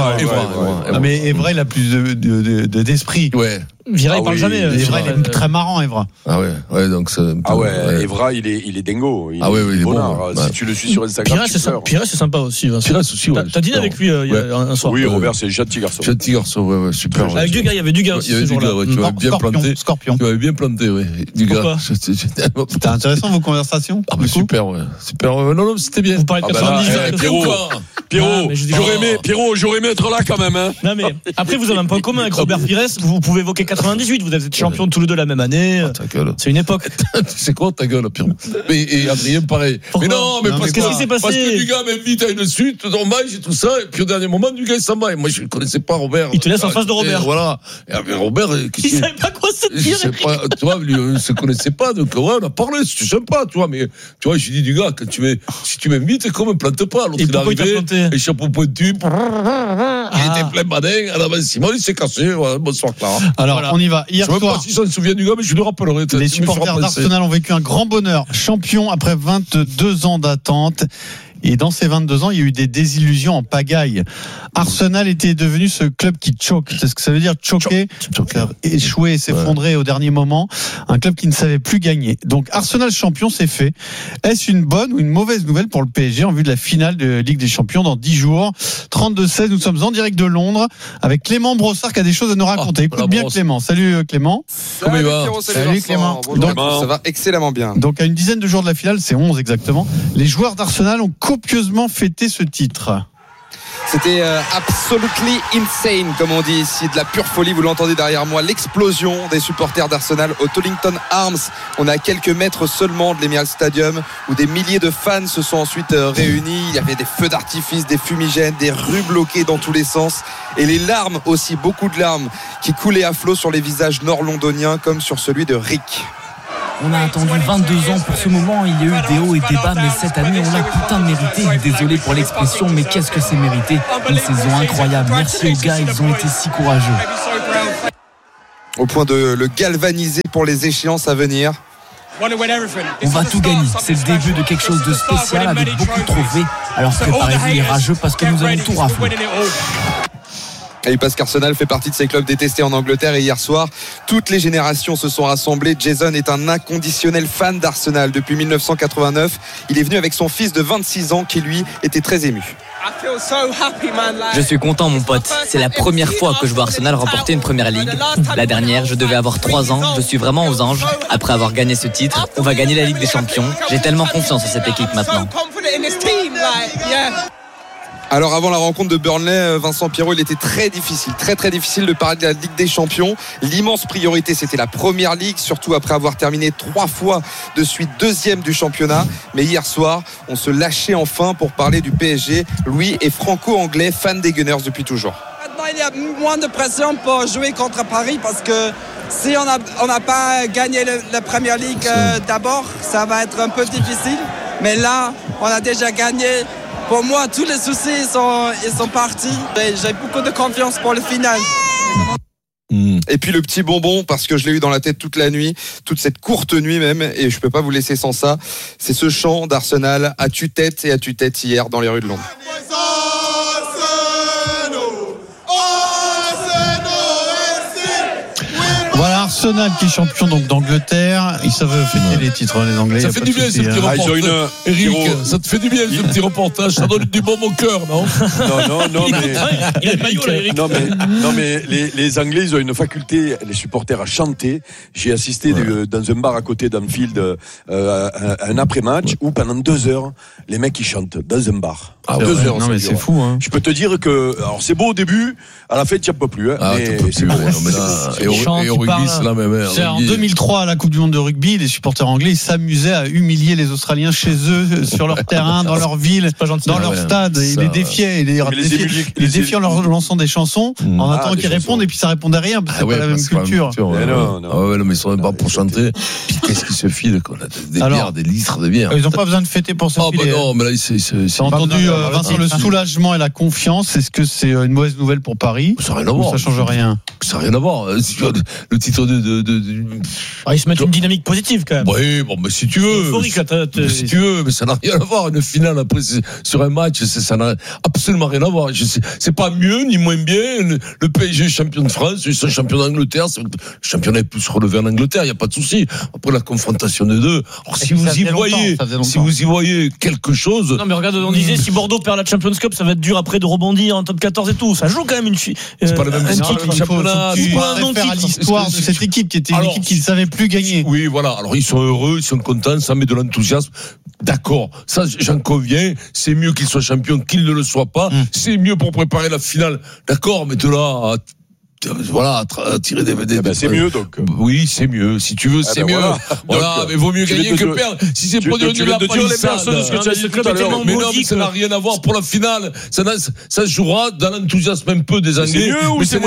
Mais Evra, il a plus d'esprit. Ouais. Vieira, il parle jamais. Evra, il est très marrant, Evra. Donc Evra, il est dingo. Il est bon. Si tu le suis sur Instagram. Pires, c'est sympa aussi. Pires aussi, ouais. T'as dîné avec lui un soir? Oui, Robert, c'est gentil garçon. Gentil garçon, super. Avec Dugas, il y avait Dugas aussi. Il y avait Dugas, tu m'avais bien planté. Scorpion. Tu m'avais bien planté, oui. Dugas. C'était intéressant vos conversations. Ah, mais super, ouais. Super. Non, c'était bien. Vous parlez de 98. Pierrot, j'aurais aimé être là quand même. Non, mais après, vous avez un point commun avec Robert Pires. Vous pouvez évoquer 98. Vous êtes champions tous les deux la même année. C'est une époque. C'est quoi ta gueule, Pierrot? Et Adrien, pareil. Pourquoi? Mais non, mais qu'est-ce qui s'est passé? Parce que Dugas m'invite à une suite, on mange et tout ça. Et puis au dernier moment, Dugas, il s'en va. Et moi, je ne connaissais pas Robert. Il te laisse en face de Robert. Voilà. Et Robert, il savait pas quoi se dire. Tu vois, lui, on ne se connaissait pas. Donc, ouais, on a parlé, c'était sympa, tu vois. Mais, tu vois, je dis, Dugas, si tu m'invites, comme me plante pas. L'autre, il est arrivé, les chapeaux pointus. Il était plein badin. À la Simon, il s'est cassé. Bonsoir, Clara. Alors, on y va. Hier soir. Je ne sais pas si ça se souvient du gars, mais je le rappellerai. Les supporters d'Arsenal ont vécu un grand bonheur. Champion après 22 ans d'attente. Et dans ses 22 ans, il y a eu des désillusions en pagaille. Arsenal était devenu ce club qui choque. C'est ce que ça veut dire, choquer, échouer, s'effondrer au dernier moment. Un club qui ne savait plus gagner. Donc Arsenal champion, c'est fait. Est-ce une bonne ou une mauvaise nouvelle pour le PSG en vue de la finale de Ligue des Champions dans 10 jours? 32-16, nous sommes en direct de Londres avec Clément Brossard qui a des choses à nous raconter. Écoute bien Clément. Salut Clément. Comment il va? Salut Clément. Donc, ça va excellemment bien. Donc à une dizaine de jours de la finale, c'est 11 exactement, les joueurs d'Arsenal ont copieusement fêté ce titre. C'était absolutely insane, comme on dit ici, de la pure folie. Vous l'entendez derrière moi, l'explosion des supporters d'Arsenal au Tollington Arms. On est à quelques mètres seulement de l'Emirates Stadium, où des milliers de fans se sont ensuite réunis. Il y avait des feux d'artifice, des fumigènes, des rues bloquées dans tous les sens, et les larmes aussi, beaucoup de larmes qui coulaient à flot sur les visages nord-londoniens, comme sur celui de Rick. On a attendu 22 ans pour ce moment, il y a eu des hauts et des bas, mais cette année on l'a putain de mérité. Désolé pour l'expression, mais qu'est-ce que c'est mérité. Une saison incroyable, merci aux gars, ils ont été si courageux. Au point de le galvaniser pour les échéances à venir. On va tout gagner, c'est le début de quelque chose de spécial avec beaucoup de trophées. Alors préparez-vous les rageux parce que nous allons tout rafler. Et parce qu'Arsenal fait partie de ces clubs détestés en Angleterre, et hier soir, toutes les générations se sont rassemblées. Jason est un inconditionnel fan d'Arsenal depuis 1989. Il est venu avec son fils de 26 ans qui, lui, était très ému. Je suis content, mon pote. C'est la première fois que je vois Arsenal remporter une première ligue. La dernière, je devais avoir 3 ans. Je suis vraiment aux anges. Après avoir gagné ce titre, on va gagner la Ligue des Champions. J'ai tellement confiance en cette équipe maintenant. Alors avant la rencontre de Burnley, Vincent Pierrot, il était très difficile de parler de la Ligue des Champions. L'immense priorité, c'était la Première Ligue, surtout après avoir terminé 3 fois de suite 2e du championnat. Mais hier soir, on se lâchait enfin pour parler du PSG. Louis est franco-anglais, fan des Gunners depuis toujours. Maintenant, il y a moins de pression pour jouer contre Paris parce que si on n'a pas gagné la Première Ligue d'abord, ça va être un peu difficile. Mais là, on a déjà gagné. Pour moi, tous les soucis ils sont partis. J'ai beaucoup de confiance pour le final. Et puis le petit bonbon, parce que je l'ai eu dans la tête toute la nuit, toute cette courte nuit même, et je peux pas vous laisser sans ça. C'est ce chant d'Arsenal à tue-tête et à tue-tête hier dans les rues de Londres. Voilà Arsenal qui est champion donc d'Angleterre. Ils savent fêter les titres, les Anglais. Ça fait du bien ce petit reportage. Eric, ça te fait du bien ce petit reportage. Ça donne du bon au cœur, non? Non, mais. Il a le maillot là, Eric. Non, mais les Anglais, ils ont une faculté, les supporters, à chanter. J'ai assisté dans un bar à côté d'Anfield un après-match où pendant 2 heures, les mecs ils chantent dans un bar. 2 heures. Non, mais c'est fou, hein. Je peux te dire que, alors c'est beau au début, à la fin tu n'y peux plus, hein. Mais c'est beau. Et au rugby, c'est la même. C'est en 2003 à la Coupe du Monde de rugby, les supporters anglais ils s'amusaient à humilier les Australiens chez eux, sur leur terrain, dans leur ville, dans leur stade. Ils les défiaient, ils les défiaient en leur lançant des chansons, en attendant qu'ils répondent, et puis ça répondait à rien, parce que c'est pas la même culture. Non, mais ils sont pas pour chanter. Puis qu'est-ce qui se file, qu'on a des bières, des litres de bière. Ils n'ont pas besoin de fêter pour se filer. Non, mais là, c'est entendu, Vincent, le soulagement et la confiance. Est-ce que c'est une mauvaise nouvelle pour Paris? Ça n'a rien à voir. Ça change rien. Ça n'a rien à voir. Le titre ils se mettent une dynamique positive quand même. Oui, bon, mais si tu veux. Si tu veux, mais ça n'a rien à voir. Une finale après, sur un match, ça n'a absolument rien à voir. C'est pas mieux ni moins bien. Le PSG est champion de France, ils sont champions d'Angleterre. Le championnat est plus relevé en Angleterre, il n'y a pas de souci. Après la confrontation des deux. Alors, si vous y voyez quelque chose. Non, mais regarde, on disait si Bordeaux perd la Champions Cup, ça va être dur après de rebondir en top 14 et tout. Ça joue quand même une fille. C'est pas le même championnat. Tu préfères à l'histoire de cette équipe qui était une équipe qui ne savait plus gagner. Oui, voilà. Alors, ils sont heureux, ils sont contents, ça met de l'enthousiasme. D'accord. Ça, j'en conviens. C'est mieux qu'ils soient champions qu'il ne le soit pas. C'est mieux pour préparer la finale. D'accord, mais de là voilà, tirer des c'est mieux donc. Oui, c'est mieux. Si tu veux, c'est mieux. Voilà, mais vaut mieux gagner que perdre. Si c'est pour dire la palissade. Mais non, mais ça n'a rien à voir pour la finale. Ça se jouera dans l'enthousiasme un peu des Anglais. Mais ça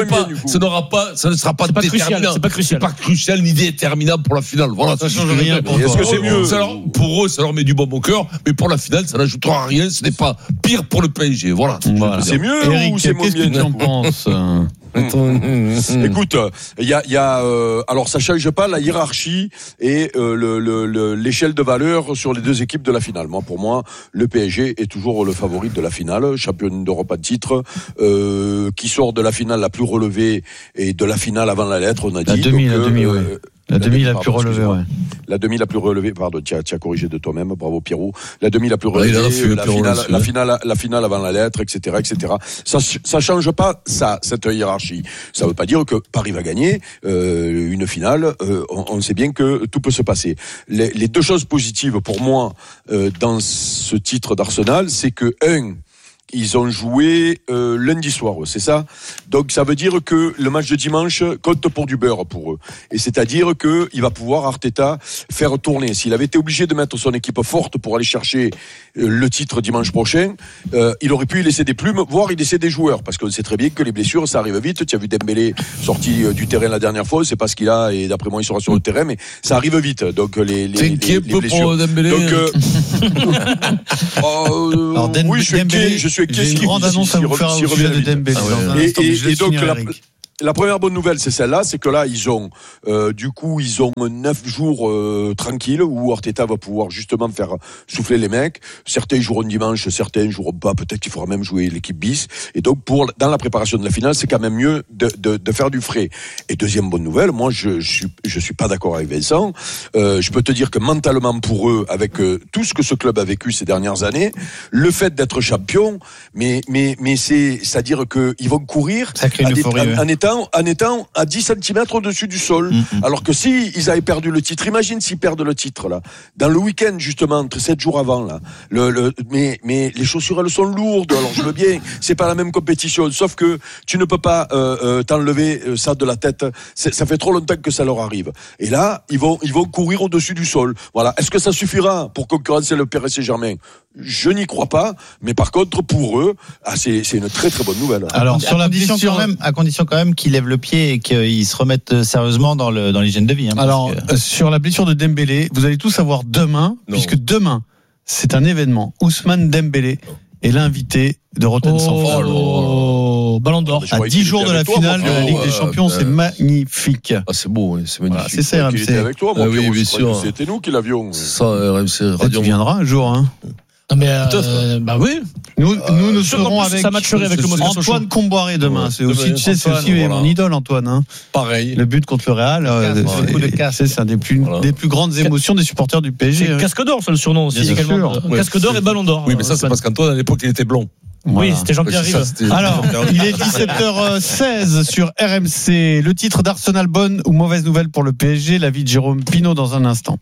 ne sera pas déterminant. C'est pas crucial ni déterminant pour la finale. Voilà, ça change rien. Est-ce que c'est mieux? Pour eux, ça leur met du bon au cœur, mais pour la finale, ça n'ajoutera rien. Ce n'est pas pire pour le PSG. Voilà. C'est mieux ou c'est moins bien? Qu'est-ce que tu en penses? Écoute, il y a alors ça change pas la hiérarchie et l'échelle de valeur sur les deux équipes de la finale. Pour moi, le PSG est toujours le favori de la finale, champion d'Europe à titre, qui sort de la finale la plus relevée et de la finale avant la lettre, on a dit. La demi, ouais. La demi la plus relevée, ouais. La demi la plus relevée, pardon, tu as corrigé de toi-même, bravo Pierrot. La demi la plus relevée, la finale avant la lettre, etc., etc. Ça change pas cette hiérarchie. Ça veut pas dire que Paris va gagner une finale. On sait bien que tout peut se passer. Les deux choses positives pour moi dans ce titre d'Arsenal, c'est que ils ont joué lundi soir, c'est ça. Donc ça veut dire que le match de dimanche compte pour du beurre pour eux. Et c'est-à-dire que il va pouvoir Arteta faire tourner. S'il avait été obligé de mettre son équipe forte pour aller chercher le titre dimanche prochain, il aurait pu y laisser des plumes, voire y laisser des joueurs, parce qu'on sait très bien que les blessures ça arrive vite. Tu as vu Dembélé sorti du terrain la dernière fois, c'est pas ce qu'il a et d'après moi il sera sur le terrain, mais ça arrive vite. Donc les blessures. Pour Dembélé. Donc oui, je suis j'ai une grande annonce à vous faire au sujet de Dembélé. Et donc la première bonne nouvelle, c'est celle-là, c'est que là, ils ont 9 jours tranquilles où Arteta va pouvoir justement faire souffler les mecs. Certains joueront dimanche, certains joueront pas. Peut-être qu'il faudra même jouer l'équipe bis. Et donc, dans la préparation de la finale, c'est quand même mieux de faire du frais. Et deuxième bonne nouvelle, moi, je suis pas d'accord avec Vincent. Je peux te dire que mentalement pour eux, avec tout ce que ce club a vécu ces dernières années, le fait d'être champion, mais c'est-à-dire que ils vont courir en étant à 10 cm au-dessus du sol. Alors que si ils avaient perdu le titre, imagine s'ils perdent le titre, là. Dans le week-end, justement, entre 7 jours avant, là. Mais les chaussures, elles sont lourdes. Alors, je veux bien, c'est pas la même compétition. Sauf que tu ne peux pas, t'enlever ça de la tête. Ça fait trop longtemps que ça leur arrive. Et là, ils vont courir au-dessus du sol. Voilà. Est-ce que ça suffira pour concurrencer le Paris Saint-Germain? Je n'y crois pas. Mais par contre, pour eux, c'est une très très bonne nouvelle. Alors, à condition quand même qu'ils lèvent le pied et qu'ils se remettent sérieusement dans l'hygiène de vie. Alors, sur la blessure de Dembélé, vous allez tout savoir demain, puisque demain, c'est un événement. Ousmane Dembélé est l'invité de Rotten sans Flamme. Ballon d'or. À 10 jours de la finale de la Ligue des Champions, c'est magnifique. Ah, c'est beau, c'est magnifique. Voilà, c'est ça, RMC. Il était avec toi, mon oui, bien sûr. C'était nous qui l'avions. Ça, RMC Radio. Tu viendras un jour, hein. Non mais bah oui. Nous serons avec Antoine Comboiré demain. C'est aussi, tu sais, c'est aussi mon idole, Antoine. Hein. Pareil. Le but contre le Real, c'est un des plus grandes émotions des supporters du PSG. Casque d'or, c'est le surnom aussi également. Casque d'or et ballon d'or. Oui, mais ça c'est parce qu'Antoine à l'époque il était blond. Oui, c'était Jean-Pierre Rive. Alors, il est 17h16 sur RMC. Le titre d'Arsenal, bonne ou mauvaise nouvelle pour le PSG. L'avis de Jérôme Pinault dans un instant.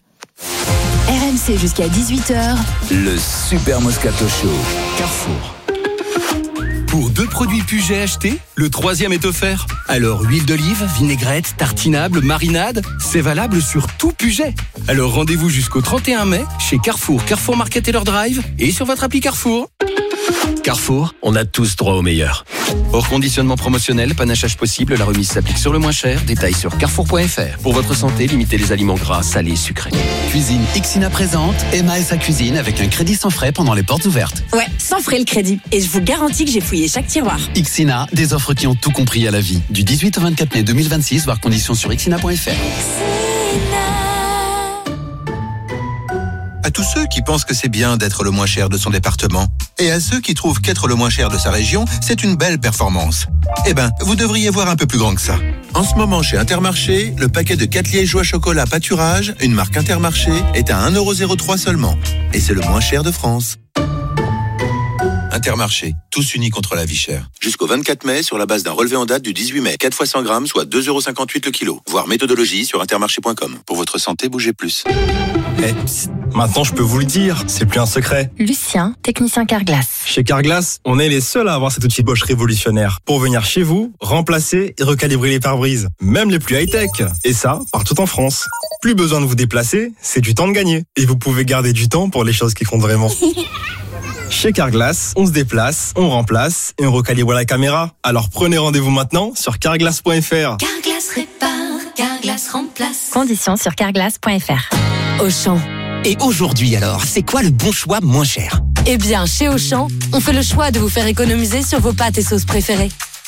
RMC jusqu'à 18h. Le Super Moscato Show. Carrefour. Pour 2 produits Puget achetés, le 3e est offert. Alors huile d'olive, vinaigrette, tartinable, marinade, c'est valable sur tout Puget. Alors rendez-vous jusqu'au 31 mai chez Carrefour, Carrefour Market Taylor Drive et sur votre appli Carrefour. Carrefour, on a tous droit au meilleur. Hors conditionnement promotionnel, panachage possible, la remise s'applique sur le moins cher. Détails sur carrefour.fr. Pour votre santé, limitez les aliments gras, salés, sucrés. Cuisine Ixina présente Emma et sa cuisine avec un crédit sans frais pendant les portes ouvertes. Ouais, sans frais le crédit. Et je vous garantis que j'ai fouillé chaque tiroir. Ixina, des offres qui ont tout compris à la vie. Du 18 au 24 mai 2026, voir conditions sur ixina.fr. À tous ceux qui pensent que c'est bien d'être le moins cher de son département, et à ceux qui trouvent qu'être le moins cher de sa région, c'est une belle performance. Eh ben, vous devriez voir un peu plus grand que ça. En ce moment, chez Intermarché, le paquet de 4 liégeois chocolat pâturage, une marque Intermarché, est à 1,03€ seulement. Et c'est le moins cher de France. Intermarché, tous unis contre la vie chère. Jusqu'au 24 mai, sur la base d'un relevé en date du 18 mai. 4 fois 100 grammes, soit 2,58€ le kilo. Voir méthodologie sur intermarché.com. Pour votre santé, bougez plus. Maintenant, je peux vous le dire, c'est plus un secret. Lucien, technicien Carglass. Chez Carglass, on est les seuls à avoir cet outil Bosch révolutionnaire pour venir chez vous, remplacer et recalibrer les pare-brises, même les plus high-tech. Et ça, partout en France. Plus besoin de vous déplacer, c'est du temps de gagner. Et vous pouvez garder du temps pour les choses qui comptent vraiment. Chez Carglass, on se déplace, on remplace et on recalibre la caméra. Alors prenez rendez-vous maintenant sur carglass.fr. Carglass répare, Carglass remplace. Conditions sur carglass.fr. Auchan. Et aujourd'hui alors, c'est quoi le bon choix moins cher ? Eh bien, chez Auchan, on fait le choix de vous faire économiser sur vos pâtes et sauces préférées.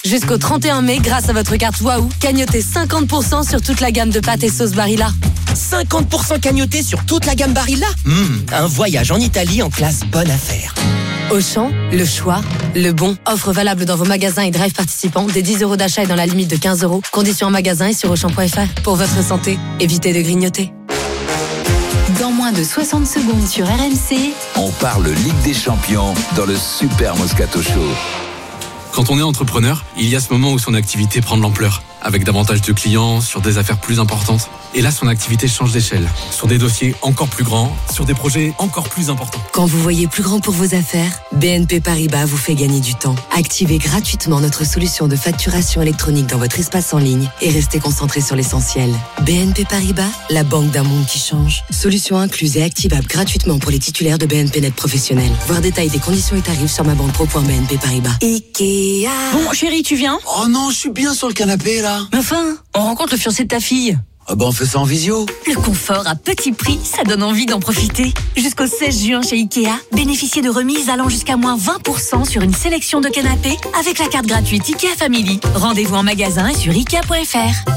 Jusqu'au 31 mai, grâce à votre carte Waouh, cagnotez 50% sur toute la gamme de pâtes et sauces Barilla. 50% cagnoté sur toute la gamme Barilla. Un voyage en Italie en classe bonne affaire. Auchan, le choix, le bon. Offre valable dans vos magasins et drive participants. Des 10 € d'achat et dans la limite de 15 €. Conditions en magasin et sur Auchan.fr. Pour votre santé, évitez de grignoter. Dans moins de 60 secondes sur RMC, On parle Ligue des Champions dans le Super Moscato Show. Quand on est entrepreneur, il y a ce moment où son activité prend de l'ampleur, avec davantage de clients, sur des affaires plus importantes. Et là, son activité change d'échelle, sur des dossiers encore plus grands, sur des projets encore plus importants. quand vous voyez plus grand pour vos affaires, BNP Paribas vous fait gagner du temps. Activez gratuitement notre solution de facturation électronique dans votre espace en ligne et restez concentré sur l'essentiel. BNP Paribas, la banque d'un monde qui change. Solution incluse et activable gratuitement pour les titulaires de BNP Net Professionnel. Voir détail des conditions et tarifs sur mabanpro.bnp Paribas. Ikea. Bon, chérie, tu viens? Oh non, je suis bien sur le canapé là. Mais enfin, on rencontre le fiancé de ta fille. Ah bah on fait ça en visio. Le confort à petit prix, ça donne envie d'en profiter. Jusqu'au 16 juin chez Ikea, bénéficiez de remises allant jusqu'à moins 20% sur une sélection de canapés avec la carte gratuite Ikea Family. Rendez-vous en magasin et sur Ikea.fr.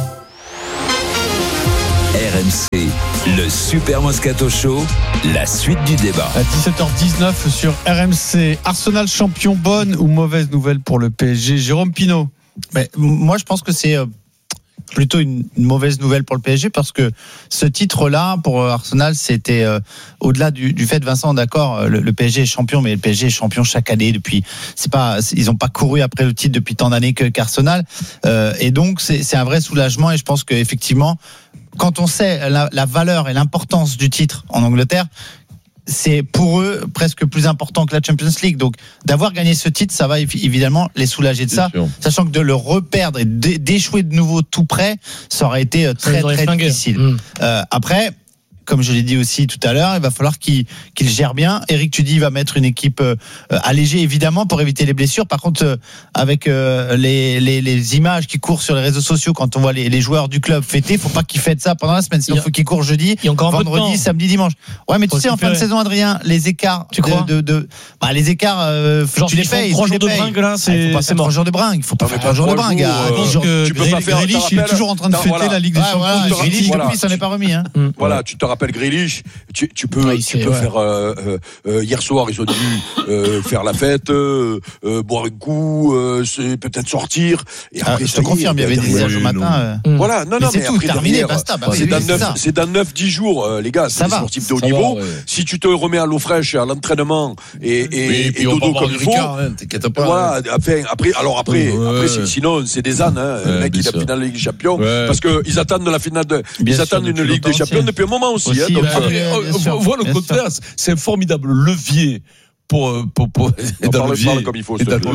RMC, le Super Moscato Show, la suite du débat. À 17h19 sur RMC. Arsenal champion, bonne ou mauvaise nouvelle pour le PSG? Jérôme Pinault. Mais moi, je pense que c'est plutôt une mauvaise nouvelle pour le PSG parce que ce titre-là pour Arsenal, c'était au-delà du fait, Vincent, d'accord, le PSG est champion, mais le PSG est champion chaque année depuis. Ils n'ont pas couru après le titre depuis tant d'années qu'Arsenal, et donc c'est un vrai soulagement. Et je pense qu'effectivement, quand on sait la valeur et l'importance du titre en Angleterre, c'est pour eux presque plus important que la Champions League. Donc d'avoir gagné ce titre, ça va évidemment les soulager de ça, sachant que de le reperdre et d'échouer de nouveau tout près, ça aurait été très difficile. Après, comme je l'ai dit aussi tout à l'heure, il va falloir qu'il gère bien. Eric, tu dis il va mettre une équipe allégée, évidemment, pour éviter les blessures. Par contre, avec les images qui courent sur les réseaux sociaux, quand on voit les joueurs du club fêter, il ne faut pas qu'ils fêtent ça pendant la semaine. Sinon, il faut qu'ils courent jeudi, vendredi, samedi, dimanche. Ouais, mais tu sais, en fin de saison, Adrien, les écarts les écarts, tu les payes. 3 jours de bringue, là, c'est mort. 3 jours de bringue. Il faut pas faire 3 jours de bringue. Tu peux pas faire. Grealish, il est toujours en train de fêter la Ligue des Champions. Grealish, depuis, ça n'est pas remis. Voilà, tu te rappelles Grealish, tu peux faire hier soir ils ont dû faire la fête, boire un coup, peut-être sortir et après je te confirme, il y avait des images au matin. Voilà, non mais c'est tout, terminé, basta. C'est dans 9-10 jours les gars, c'est des sportifs de haut niveau. Si tu te remets à l'eau fraîche à l'entraînement et dodo comme il faut, t'inquiète pas. Voilà, après sinon c'est des ânes le mec il a la finale de Ligue des Champions parce que ils attendent une Ligue des Champions depuis un moment aussi. Donc, voilà, au contraire, c'est un formidable levier pour comme il faut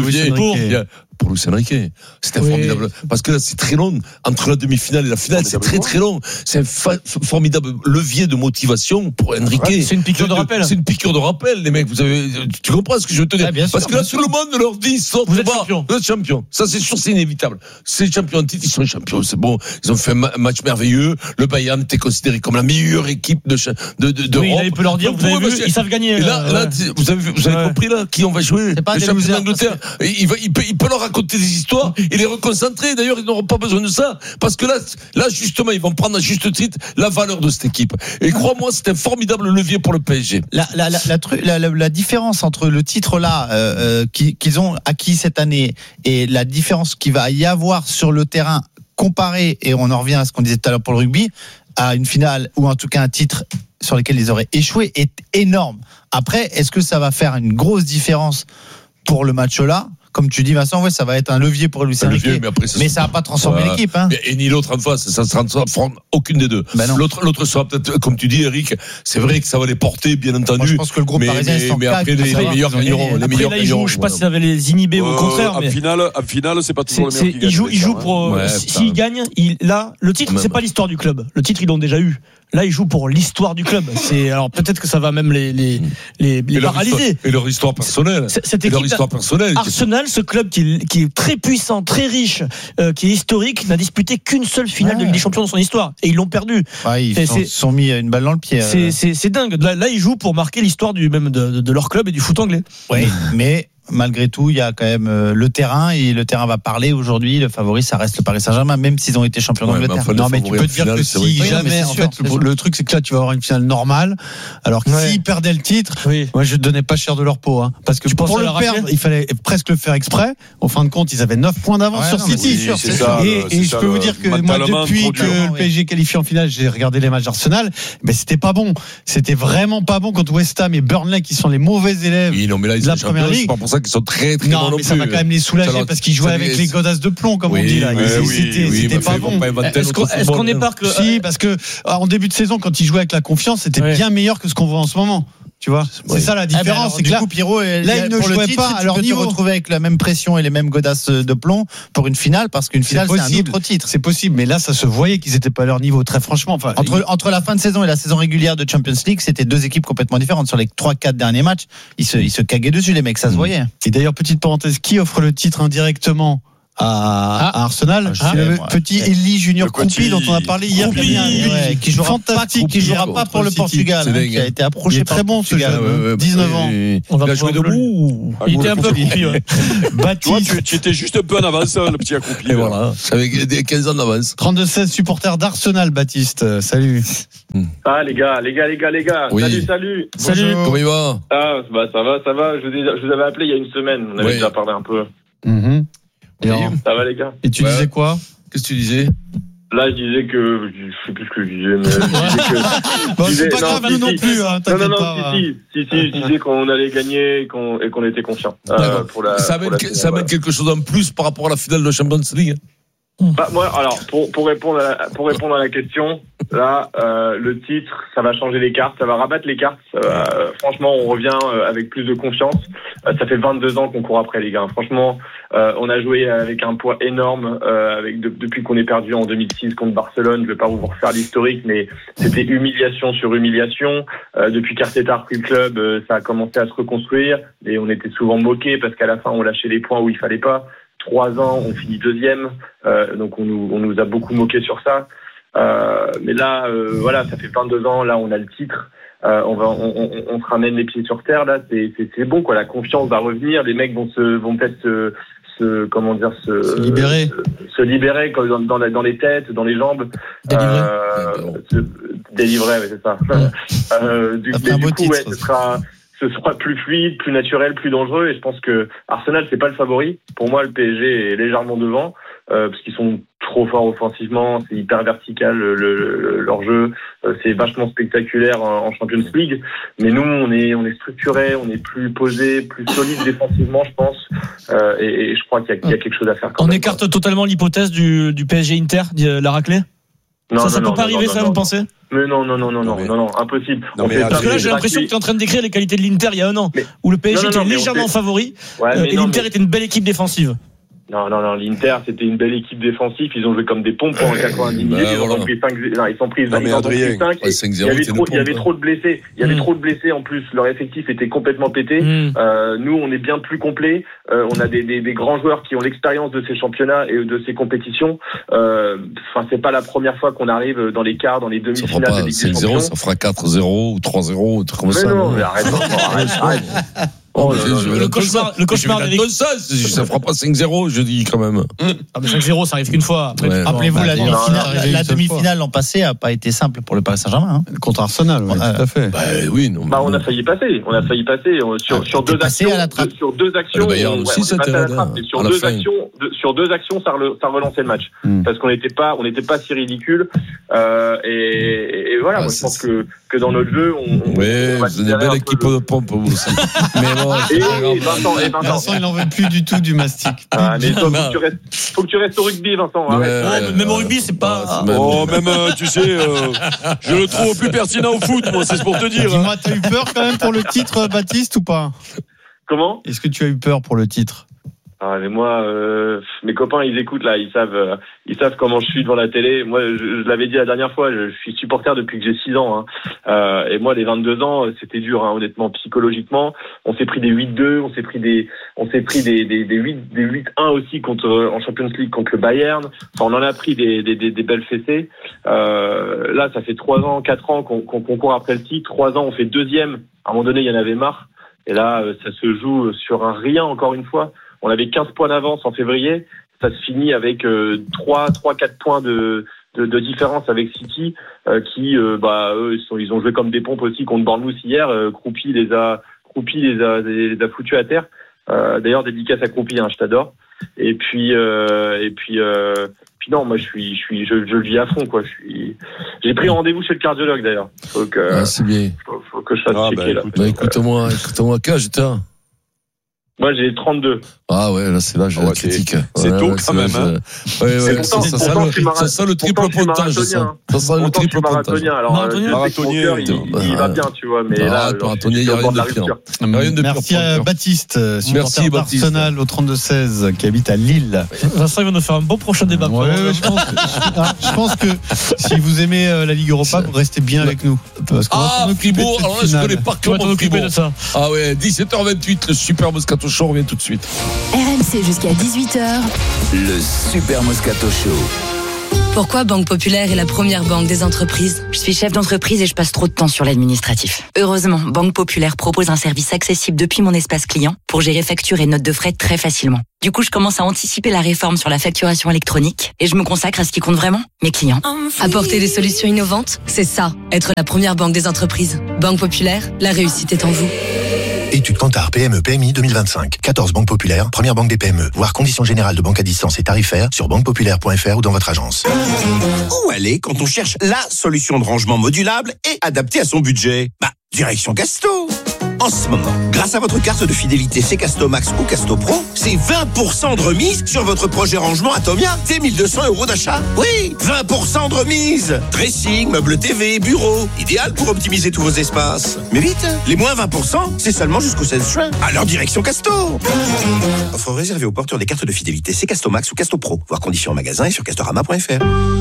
pour Luis Enrique. C'était formidable parce que là c'est très long entre la demi-finale et la finale, c'est très très long. C'est un formidable levier de motivation pour Enrique. C'est une piqûre de rappel. C'est une piqûre de rappel, les mecs. Tu comprends ce que je veux te dire? Parce que là tout le monde leur dit vous êtes champion. Vous êtes champion. Ça c'est sûr, c'est inévitable. C'est champion en titre, ils sont champions. C'est bon. Ils ont fait un match merveilleux. Le Bayern était considéré comme la meilleure équipe d'Europe. Il peut leur dire, vous avez vu, ils savent gagner. Là, vous avez compris là qui on va jouer? Les champions d'Angleterre. Il peut leur raconter des histoires et les reconcentrer. D'ailleurs, ils n'auront pas besoin de ça parce que là justement, ils vont prendre à juste titre la valeur de cette équipe. Et crois-moi, c'est un formidable levier pour le PSG. La différence entre le titre là qu'ils ont acquis cette année et la différence qu'il va y avoir sur le terrain comparé, et on en revient à ce qu'on disait tout à l'heure pour le rugby, à une finale ou en tout cas un titre sur lequel ils auraient échoué, est énorme. Après, est-ce que ça va faire une grosse différence pour le match là? Comme tu dis, Vincent, ça va être un levier pour Luis Enrique, mais ça va pas transformer l'équipe. Et ni l'autre en face, ça ne se transforme aucune des deux. L'autre sera peut-être, comme tu dis, Eric, c'est vrai que ça va les porter, bien entendu. Moi, je pense que le groupe parisien est mais après, les meilleurs gagneront. Après, là, ils jouent, je ne sais pas si ça va les inhiber ou au contraire. En finale, c'est pas toujours le meilleur qui gagne. Ils jouent pour. S'ils gagnent, là, le titre, c'est pas l'histoire du club. Le titre, ils l'ont déjà eu. Là, ils jouent pour l'histoire du club. Alors peut-être que ça va même les paralyser. Et leur histoire personnelle. Cette équipe, Arsenal, ce club qui est très puissant, très riche, qui est historique, n'a disputé qu'une seule finale de Ligue des Champions dans son histoire. Et ils l'ont perdu. Ils se sont mis une balle dans le pied. C'est dingue. Là, ils jouent pour marquer l'histoire de leur club et du foot anglais. Oui, mais malgré tout, il y a quand même le terrain et le terrain va parler aujourd'hui. Le favori, ça reste le Paris Saint-Germain, même s'ils ont été champions d'Angleterre. Non, mais tu peux te dire que si jamais, en fait, le truc, c'est que là, tu vas avoir une finale normale. Alors que s'ils perdaient le titre, moi, je ne donnais pas cher de leur peau, hein. Parce que pour le perdre, il fallait presque le faire exprès. Au fin de compte, ils avaient 9 points d'avance sur City. Et je peux vous dire que moi, depuis que le PSG est qualifié en finale, j'ai regardé les matchs d'Arsenal, mais c'était pas bon. C'était vraiment pas bon contre West Ham et Burnley, qui sont les mauvais élèves de la première ligue. C'est pas pour ça qu'ils sont très très bons. Non, mais ça va quand même les soulager parce qu'ils jouaient avec les godasses de plomb, comme on dit là. C'était pas bon. Est-ce qu'on est pas que si, parce que en début de saison, quand ils jouaient avec la confiance, c'était bien meilleur que ce qu'on voit en ce moment. Tu vois, c'est ça la différence. C'est que là, Pierrot, là, ils ne jouaient pas à leur niveau. Tu peux te retrouver avec la même pression et les mêmes godasses de plomb pour une finale, parce qu'une finale, c'est un autre titre. C'est possible, mais là, ça se voyait qu'ils n'étaient pas à leur niveau, très franchement. Enfin, entre la fin de saison et la saison régulière de Champions League, c'était deux équipes complètement différentes. Sur les 3-4 derniers matchs, ils se cagaient dessus, les mecs, ça se voyait. Et d'ailleurs, petite parenthèse, qui offre le titre indirectement à Arsenal? C'est le petit Elie Junior Kroupi dont on a parlé hier, qui jouera pas pour le Portugal, qui a été approché. Il est très bon ce gars, 19 ans. On va jouer debout. Il était un peu Kroupi. Baptiste, tu étais juste un peu en avance, le petit Kroupi. Et voilà, avec des 15 ans d'avance. 32-16 supporters d'Arsenal, Baptiste. Salut. Ah les gars. Salut. Salut. Comment il va? Ah bah ça va. Je vous avais appelé il y a une semaine. On avait déjà parlé un peu. Ça va les gars. Et tu disais quoi? Qu'est-ce que tu disais? Là, je disais que je sais plus ce que je disais, mais je disais que c'est pas grave, nous non plus. Je disais qu'on allait gagner et qu'on était confiants. Ça amène quelque chose en plus par rapport à la finale de Champions League. Bah, moi, alors pour répondre à la question, là, le titre, ça va changer les cartes, ça va rabattre les cartes. Franchement, on revient avec plus de confiance. Ça fait 22 ans qu'on court après les gars. Franchement, on a joué avec un poids énorme depuis qu'on est perdu en 2006 contre Barcelone. Je vais pas vous refaire l'historique, mais c'était humiliation sur humiliation. Depuis qu'Arteta a repris le club, ça a commencé à se reconstruire et on était souvent moqués parce qu'à la fin, on lâchait les points où il fallait pas. 3 ans, on finit deuxième, donc on nous a beaucoup moqué sur ça. Mais là, voilà, ça fait 22 ans, là on a le titre, on se ramène les pieds sur terre, là c'est bon quoi, la confiance va revenir, les mecs vont peut-être se libérer dans les têtes, dans les jambes, délivrer, c'est ça. Ce sera plus fluide, plus naturel, plus dangereux, et je pense que Arsenal c'est pas le favori. Pour moi, le PSG est légèrement devant parce qu'ils sont trop forts offensivement, c'est hyper vertical leur jeu, c'est vachement spectaculaire en Champions League. Mais nous, on est structuré, on est plus posé, plus solide défensivement, je pense, et je crois qu'il y a quelque chose à faire. On écarte totalement l'hypothèse du PSG Inter, la raclée. Ça peut pas arriver, vous pensez? Mais non, impossible. Parce que là, j'ai l'impression que tu es en train de décrire les qualités de l'Inter il y a un an, où le PSG était légèrement favori, et l'Inter était une belle équipe défensive. Non, l'Inter, c'était une belle équipe défensive. Ils ont joué comme des pompes pendant 90 minutes. Ils ont pris 5. Non, ils sont pris 5. Il y avait trop de blessés. Il y avait trop de blessés en plus. Leur effectif était complètement pété. Nous, on est bien plus complet. On a des grands joueurs qui ont l'expérience de ces championnats et de ces compétitions. Enfin, c'est pas la première fois qu'on arrive dans les quarts, dans les demi-finales de Ligue des Champions. Ça fera 4-0 ou 3-3-0, un truc comme ça. Non, mais arrête. Le cauchemar d'Eric. Ça fera pas 5-0, je dis quand même. Ah, mais 5-0 ça arrive qu'une fois. Rappelez-vous, la demi-finale l'an passé a pas été simple pour le Paris Saint-Germain. Contre Arsenal, tout à fait. On a failli passer. Sur deux actions. Le Bayern aussi, c'était sur deux actions, ça relançait le match. Parce qu'on n'était pas si ridicule. Et voilà, moi je pense que dans notre jeu, on va c'est une belle équipe de pompe vous aussi. Mais Vincent, il n'en veut plus du tout du mastic. Mais faut que tu restes au rugby, Vincent. Même au rugby, c'est pas. Tu sais, je le trouve plus pertinent au foot, moi, c'est pour te dire. Dis-moi, t'as eu peur quand même pour le titre, Baptiste, ou pas? Comment? Est-ce que tu as eu peur pour le titre? Mais moi, mes copains, ils écoutent là, ils savent comment je suis devant la télé. Moi, je l'avais dit la dernière fois, je suis supporter depuis que j'ai 6 ans. Et moi, les 22 ans, c'était dur, honnêtement, psychologiquement. On s'est pris des 8-2, on s'est pris des 8-1 aussi en Champions League contre le Bayern. Enfin, on en a pris des belles fessées. Là, ça fait 3 ans, 4 ans qu'on court après le titre. 3 ans, on fait deuxième. À un moment donné, il y en avait marre. Et là, ça se joue sur un rien encore une fois. On avait 15 points d'avance en février. Ça se finit avec 4 points de différence avec City, qui, eux, ils ont joué comme des pompes aussi contre Bournemouth hier. Croupi les a foutus à terre. D'ailleurs, dédicace à Croupi, je t'adore. Et puis non, moi je le vis à fond, quoi. J'ai pris rendez-vous chez le cardiologue d'ailleurs. C'est bien. Faut que je fasse checker là. Écoute-moi, quel âge t'as? Moi, j'ai 32. Ah ouais, là, c'est l'âge critique. C'est tôt quand même. Ça sent le triple pontage. Ça sent le triple pontage. Alors, marathonien, il va bien, tu vois. Mais là, marathonien, il n'y a rien de pire. Merci à Baptiste, supporter d'Arsenal au 32-16, qui habite à Lille. Vincent, il va nous faire un bon prochain débat. Je pense que si vous aimez la Ligue Europa, vous restez bien avec nous. Fribourg, alors là, je connais pas comment Fribourg. Ah ouais, 17h28, le Super Moscato Show revient tout de suite. RMC jusqu'à 18h. Le Super Moscato Show. Pourquoi Banque Populaire est la première banque des entreprises ? Je suis chef d'entreprise et je passe trop de temps sur l'administratif. Heureusement, Banque Populaire propose un service accessible depuis mon espace client pour gérer factures et notes de frais très facilement. Du coup, je commence à anticiper la réforme sur la facturation électronique et je me consacre à ce qui compte vraiment, mes clients. Apporter des solutions innovantes, c'est ça, être la première banque des entreprises. Banque Populaire, la réussite est en vous. Étude Kantar PME PMI 2025. 14 banques populaires, première banque des PME. Voir conditions générales de banque à distance et tarifaires sur banquepopulaire.fr ou dans votre agence. Où aller quand on cherche la solution de rangement modulable et adaptée à son budget ? Direction Casto. En ce moment, grâce à votre carte de fidélité Casto Max ou Casto Pro, c'est 20% de remise sur votre projet rangement Atomia dès 1 200 € d'achat. Oui, 20% de remise. Dressing, meubles TV, bureau, idéal pour optimiser tous vos espaces. Mais vite, les moins 20%, c'est seulement jusqu'au 16 juin. Alors direction Casto. Offre réservée aux porteurs des cartes de fidélité Casto Max ou Casto Pro. Voir conditions en magasin et sur castorama.fr.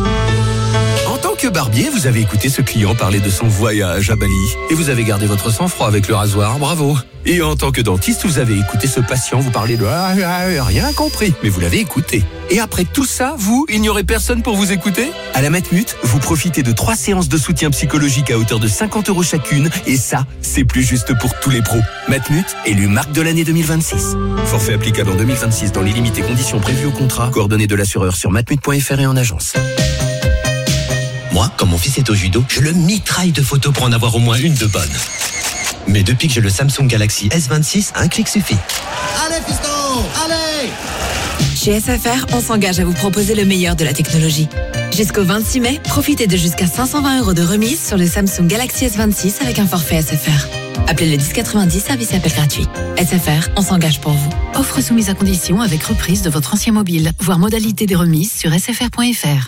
En tant que barbier, vous avez écouté ce client parler de son voyage à Bali et vous avez gardé votre sang-froid avec le rasoir, bravo. Et en tant que dentiste, vous avez écouté ce patient vous parler de rien compris, mais vous l'avez écouté. Et après tout ça, il n'y aurait personne pour vous écouter ? À la Matmut, vous profitez de 3 séances de soutien psychologique à hauteur de 50 € chacune et ça, c'est plus juste pour tous les pros. Matmut, élu marque de l'année 2026. Forfait applicable en 2026 dans les limites et conditions prévues au contrat. Coordonnées de l'assureur sur matmut.fr et en agence. Moi, quand mon fils est au judo, je le mitraille de photos pour en avoir au moins une de bonne. Mais depuis que j'ai le Samsung Galaxy S26, un clic suffit. Allez, fiston, allez ! Chez SFR, on s'engage à vous proposer le meilleur de la technologie. Jusqu'au 26 mai, profitez de jusqu'à 520 € de remise sur le Samsung Galaxy S26 avec un forfait SFR. Appelez le 1090, service appel gratuit. SFR, on s'engage pour vous. Offre soumise à condition avec reprise de votre ancien mobile. Voir modalité des remises sur sfr.fr.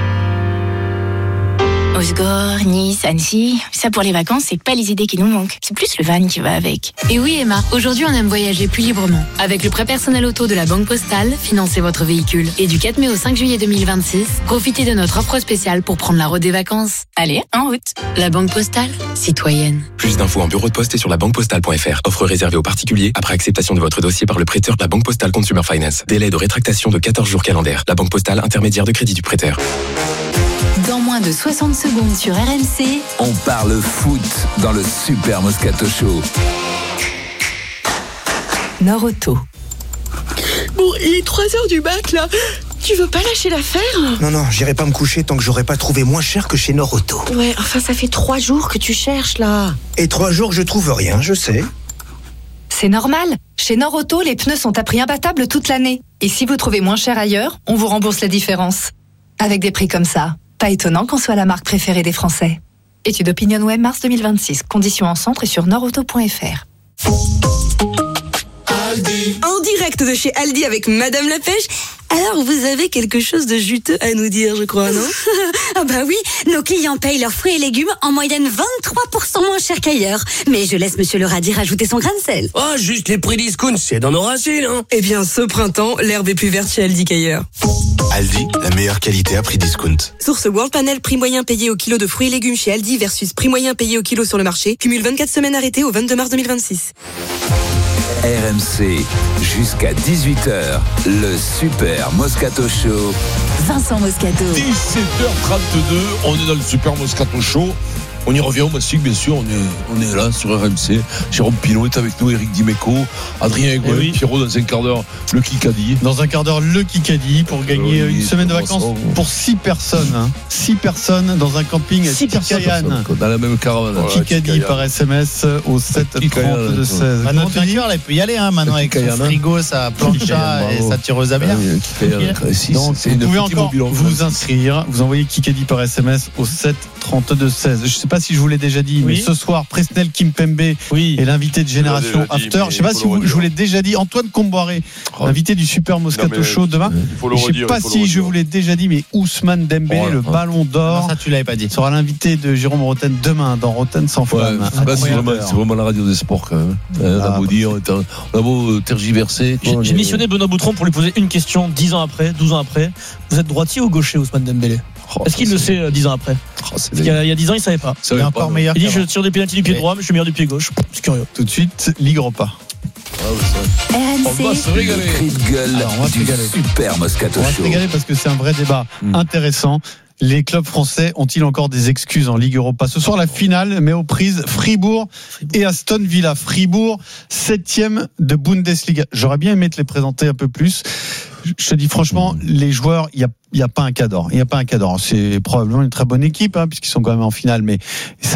Osgore, Nice, Annecy, ça pour les vacances, c'est pas les idées qui nous manquent. C'est plus le van qui va avec. Et oui Emma, aujourd'hui on aime voyager plus librement. Avec le prêt personnel auto de la Banque Postale, financez votre véhicule. Et du 4 mai au 5 juillet 2026, profitez de notre offre spéciale pour prendre la route des vacances. Allez, en route. La Banque Postale, citoyenne. Plus d'infos en bureau de poste et sur labanquepostale.fr. Offre réservée aux particuliers après acceptation de votre dossier par le prêteur de la Banque Postale Consumer Finance. Délai de rétractation de 14 jours calendaires. La Banque Postale, intermédiaire de crédit du prêteur. Dans moins de 60 secondes sur RMC, on parle foot dans le Super Moscato Show. Nord-Auto. Bon, il est 3h du mat là. Tu veux pas lâcher l'affaire ? Non, j'irai pas me coucher tant que j'aurai pas trouvé moins cher que chez Nord-Auto. Ouais, enfin ça fait 3 jours que tu cherches là. Et 3 jours je trouve rien, je sais. C'est normal. Chez Nord-Auto, les pneus sont à prix imbattable toute l'année. Et si vous trouvez moins cher ailleurs, on vous rembourse la différence. Avec des prix comme ça, pas étonnant qu'on soit la marque préférée des Français. Étude OpinionWay mars 2026. Conditions en centre et sur nordauto.fr. En direct de chez Aldi avec Madame la Pêche. Alors, vous avez quelque chose de juteux à nous dire, je crois, non ? Ah bah oui, nos clients payent leurs fruits et légumes en moyenne 23% moins cher qu'ailleurs. Mais je laisse Monsieur le radis rajouter son grain de sel. Oh, juste les prix discount, c'est dans nos racines, hein. Eh bien, ce printemps, l'herbe est plus verte chez Aldi qu'ailleurs. Aldi, la meilleure qualité à prix discount. Source World Panel, prix moyen payé au kilo de fruits et légumes chez Aldi versus prix moyen payé au kilo sur le marché. Cumule 24 semaines arrêtées au 22 mars 2026. RMC, jusqu'à 18h, le Super Moscato Show. Vincent Moscato. 17h32, on est dans le Super Moscato Show. On y revient au Mastic, bien sûr. On est là sur RMC. Jérôme Pinault est avec nous, Eric Dimeco, Adrien Egoin, Pierrot dans un quart d'heure, le Kikadi. Dans un quart d'heure, le Kikadi pour gagner une semaine de vacances pour 6 personnes. 6 personnes dans un camping à Kikayan. Dans la même caravane. Kikadi par SMS au 730 de 16. Notre vainqueur, il peut y aller maintenant avec son frigo, sa plancha et sa tireuse à bière. Donc, vous pouvez encore vous inscrire. Vous envoyez Kikadi par SMS au 732 16. Je ne sais pas si je vous l'ai déjà dit, mais ce soir, Presnel Kimpembe est l'invité de Génération After. Je ne sais pas si je vous l'ai déjà dit. Antoine Comboiré, invité du Super Moscato Show demain. Je ne sais pas si je vous l'ai déjà dit, mais Ousmane Dembélé, le Ballon d'Or. Ça, tu l'avais pas dit. Sera l'invité de Jérôme Rotten demain dans Rotten sans flamme. C'est vraiment la radio des sports quand même. On a beau tergiverser. J'ai missionné Benoît Boutron pour lui poser une question 10 ans après, 12 ans après. Vous êtes droitier ou gaucher, Ousmane Dembélé? Est-ce qu'il le sait 10 ans après? Parce qu'il y a 10 ans, il ne savait pas. Il est encore meilleur. Il dit je tire des pénaltys du pied droit, mais je suis meilleur du pied gauche. C'est curieux. Tout de suite, Ligue Europa. RMC. On va se régaler. Cri de gueule du Super Moscato Show. On va se régaler parce que c'est un vrai débat intéressant. Les clubs français ont-ils encore des excuses en Ligue Europa? Ce soir, la finale met aux prises Fribourg et Aston Villa. Fribourg, 7e de Bundesliga. J'aurais bien aimé te les présenter un peu plus. Je te dis franchement, les joueurs, il n'y a pas un cadre. Il n'y a pas un cadre. C'est probablement une très bonne équipe, puisqu'ils sont quand même en finale, mais ça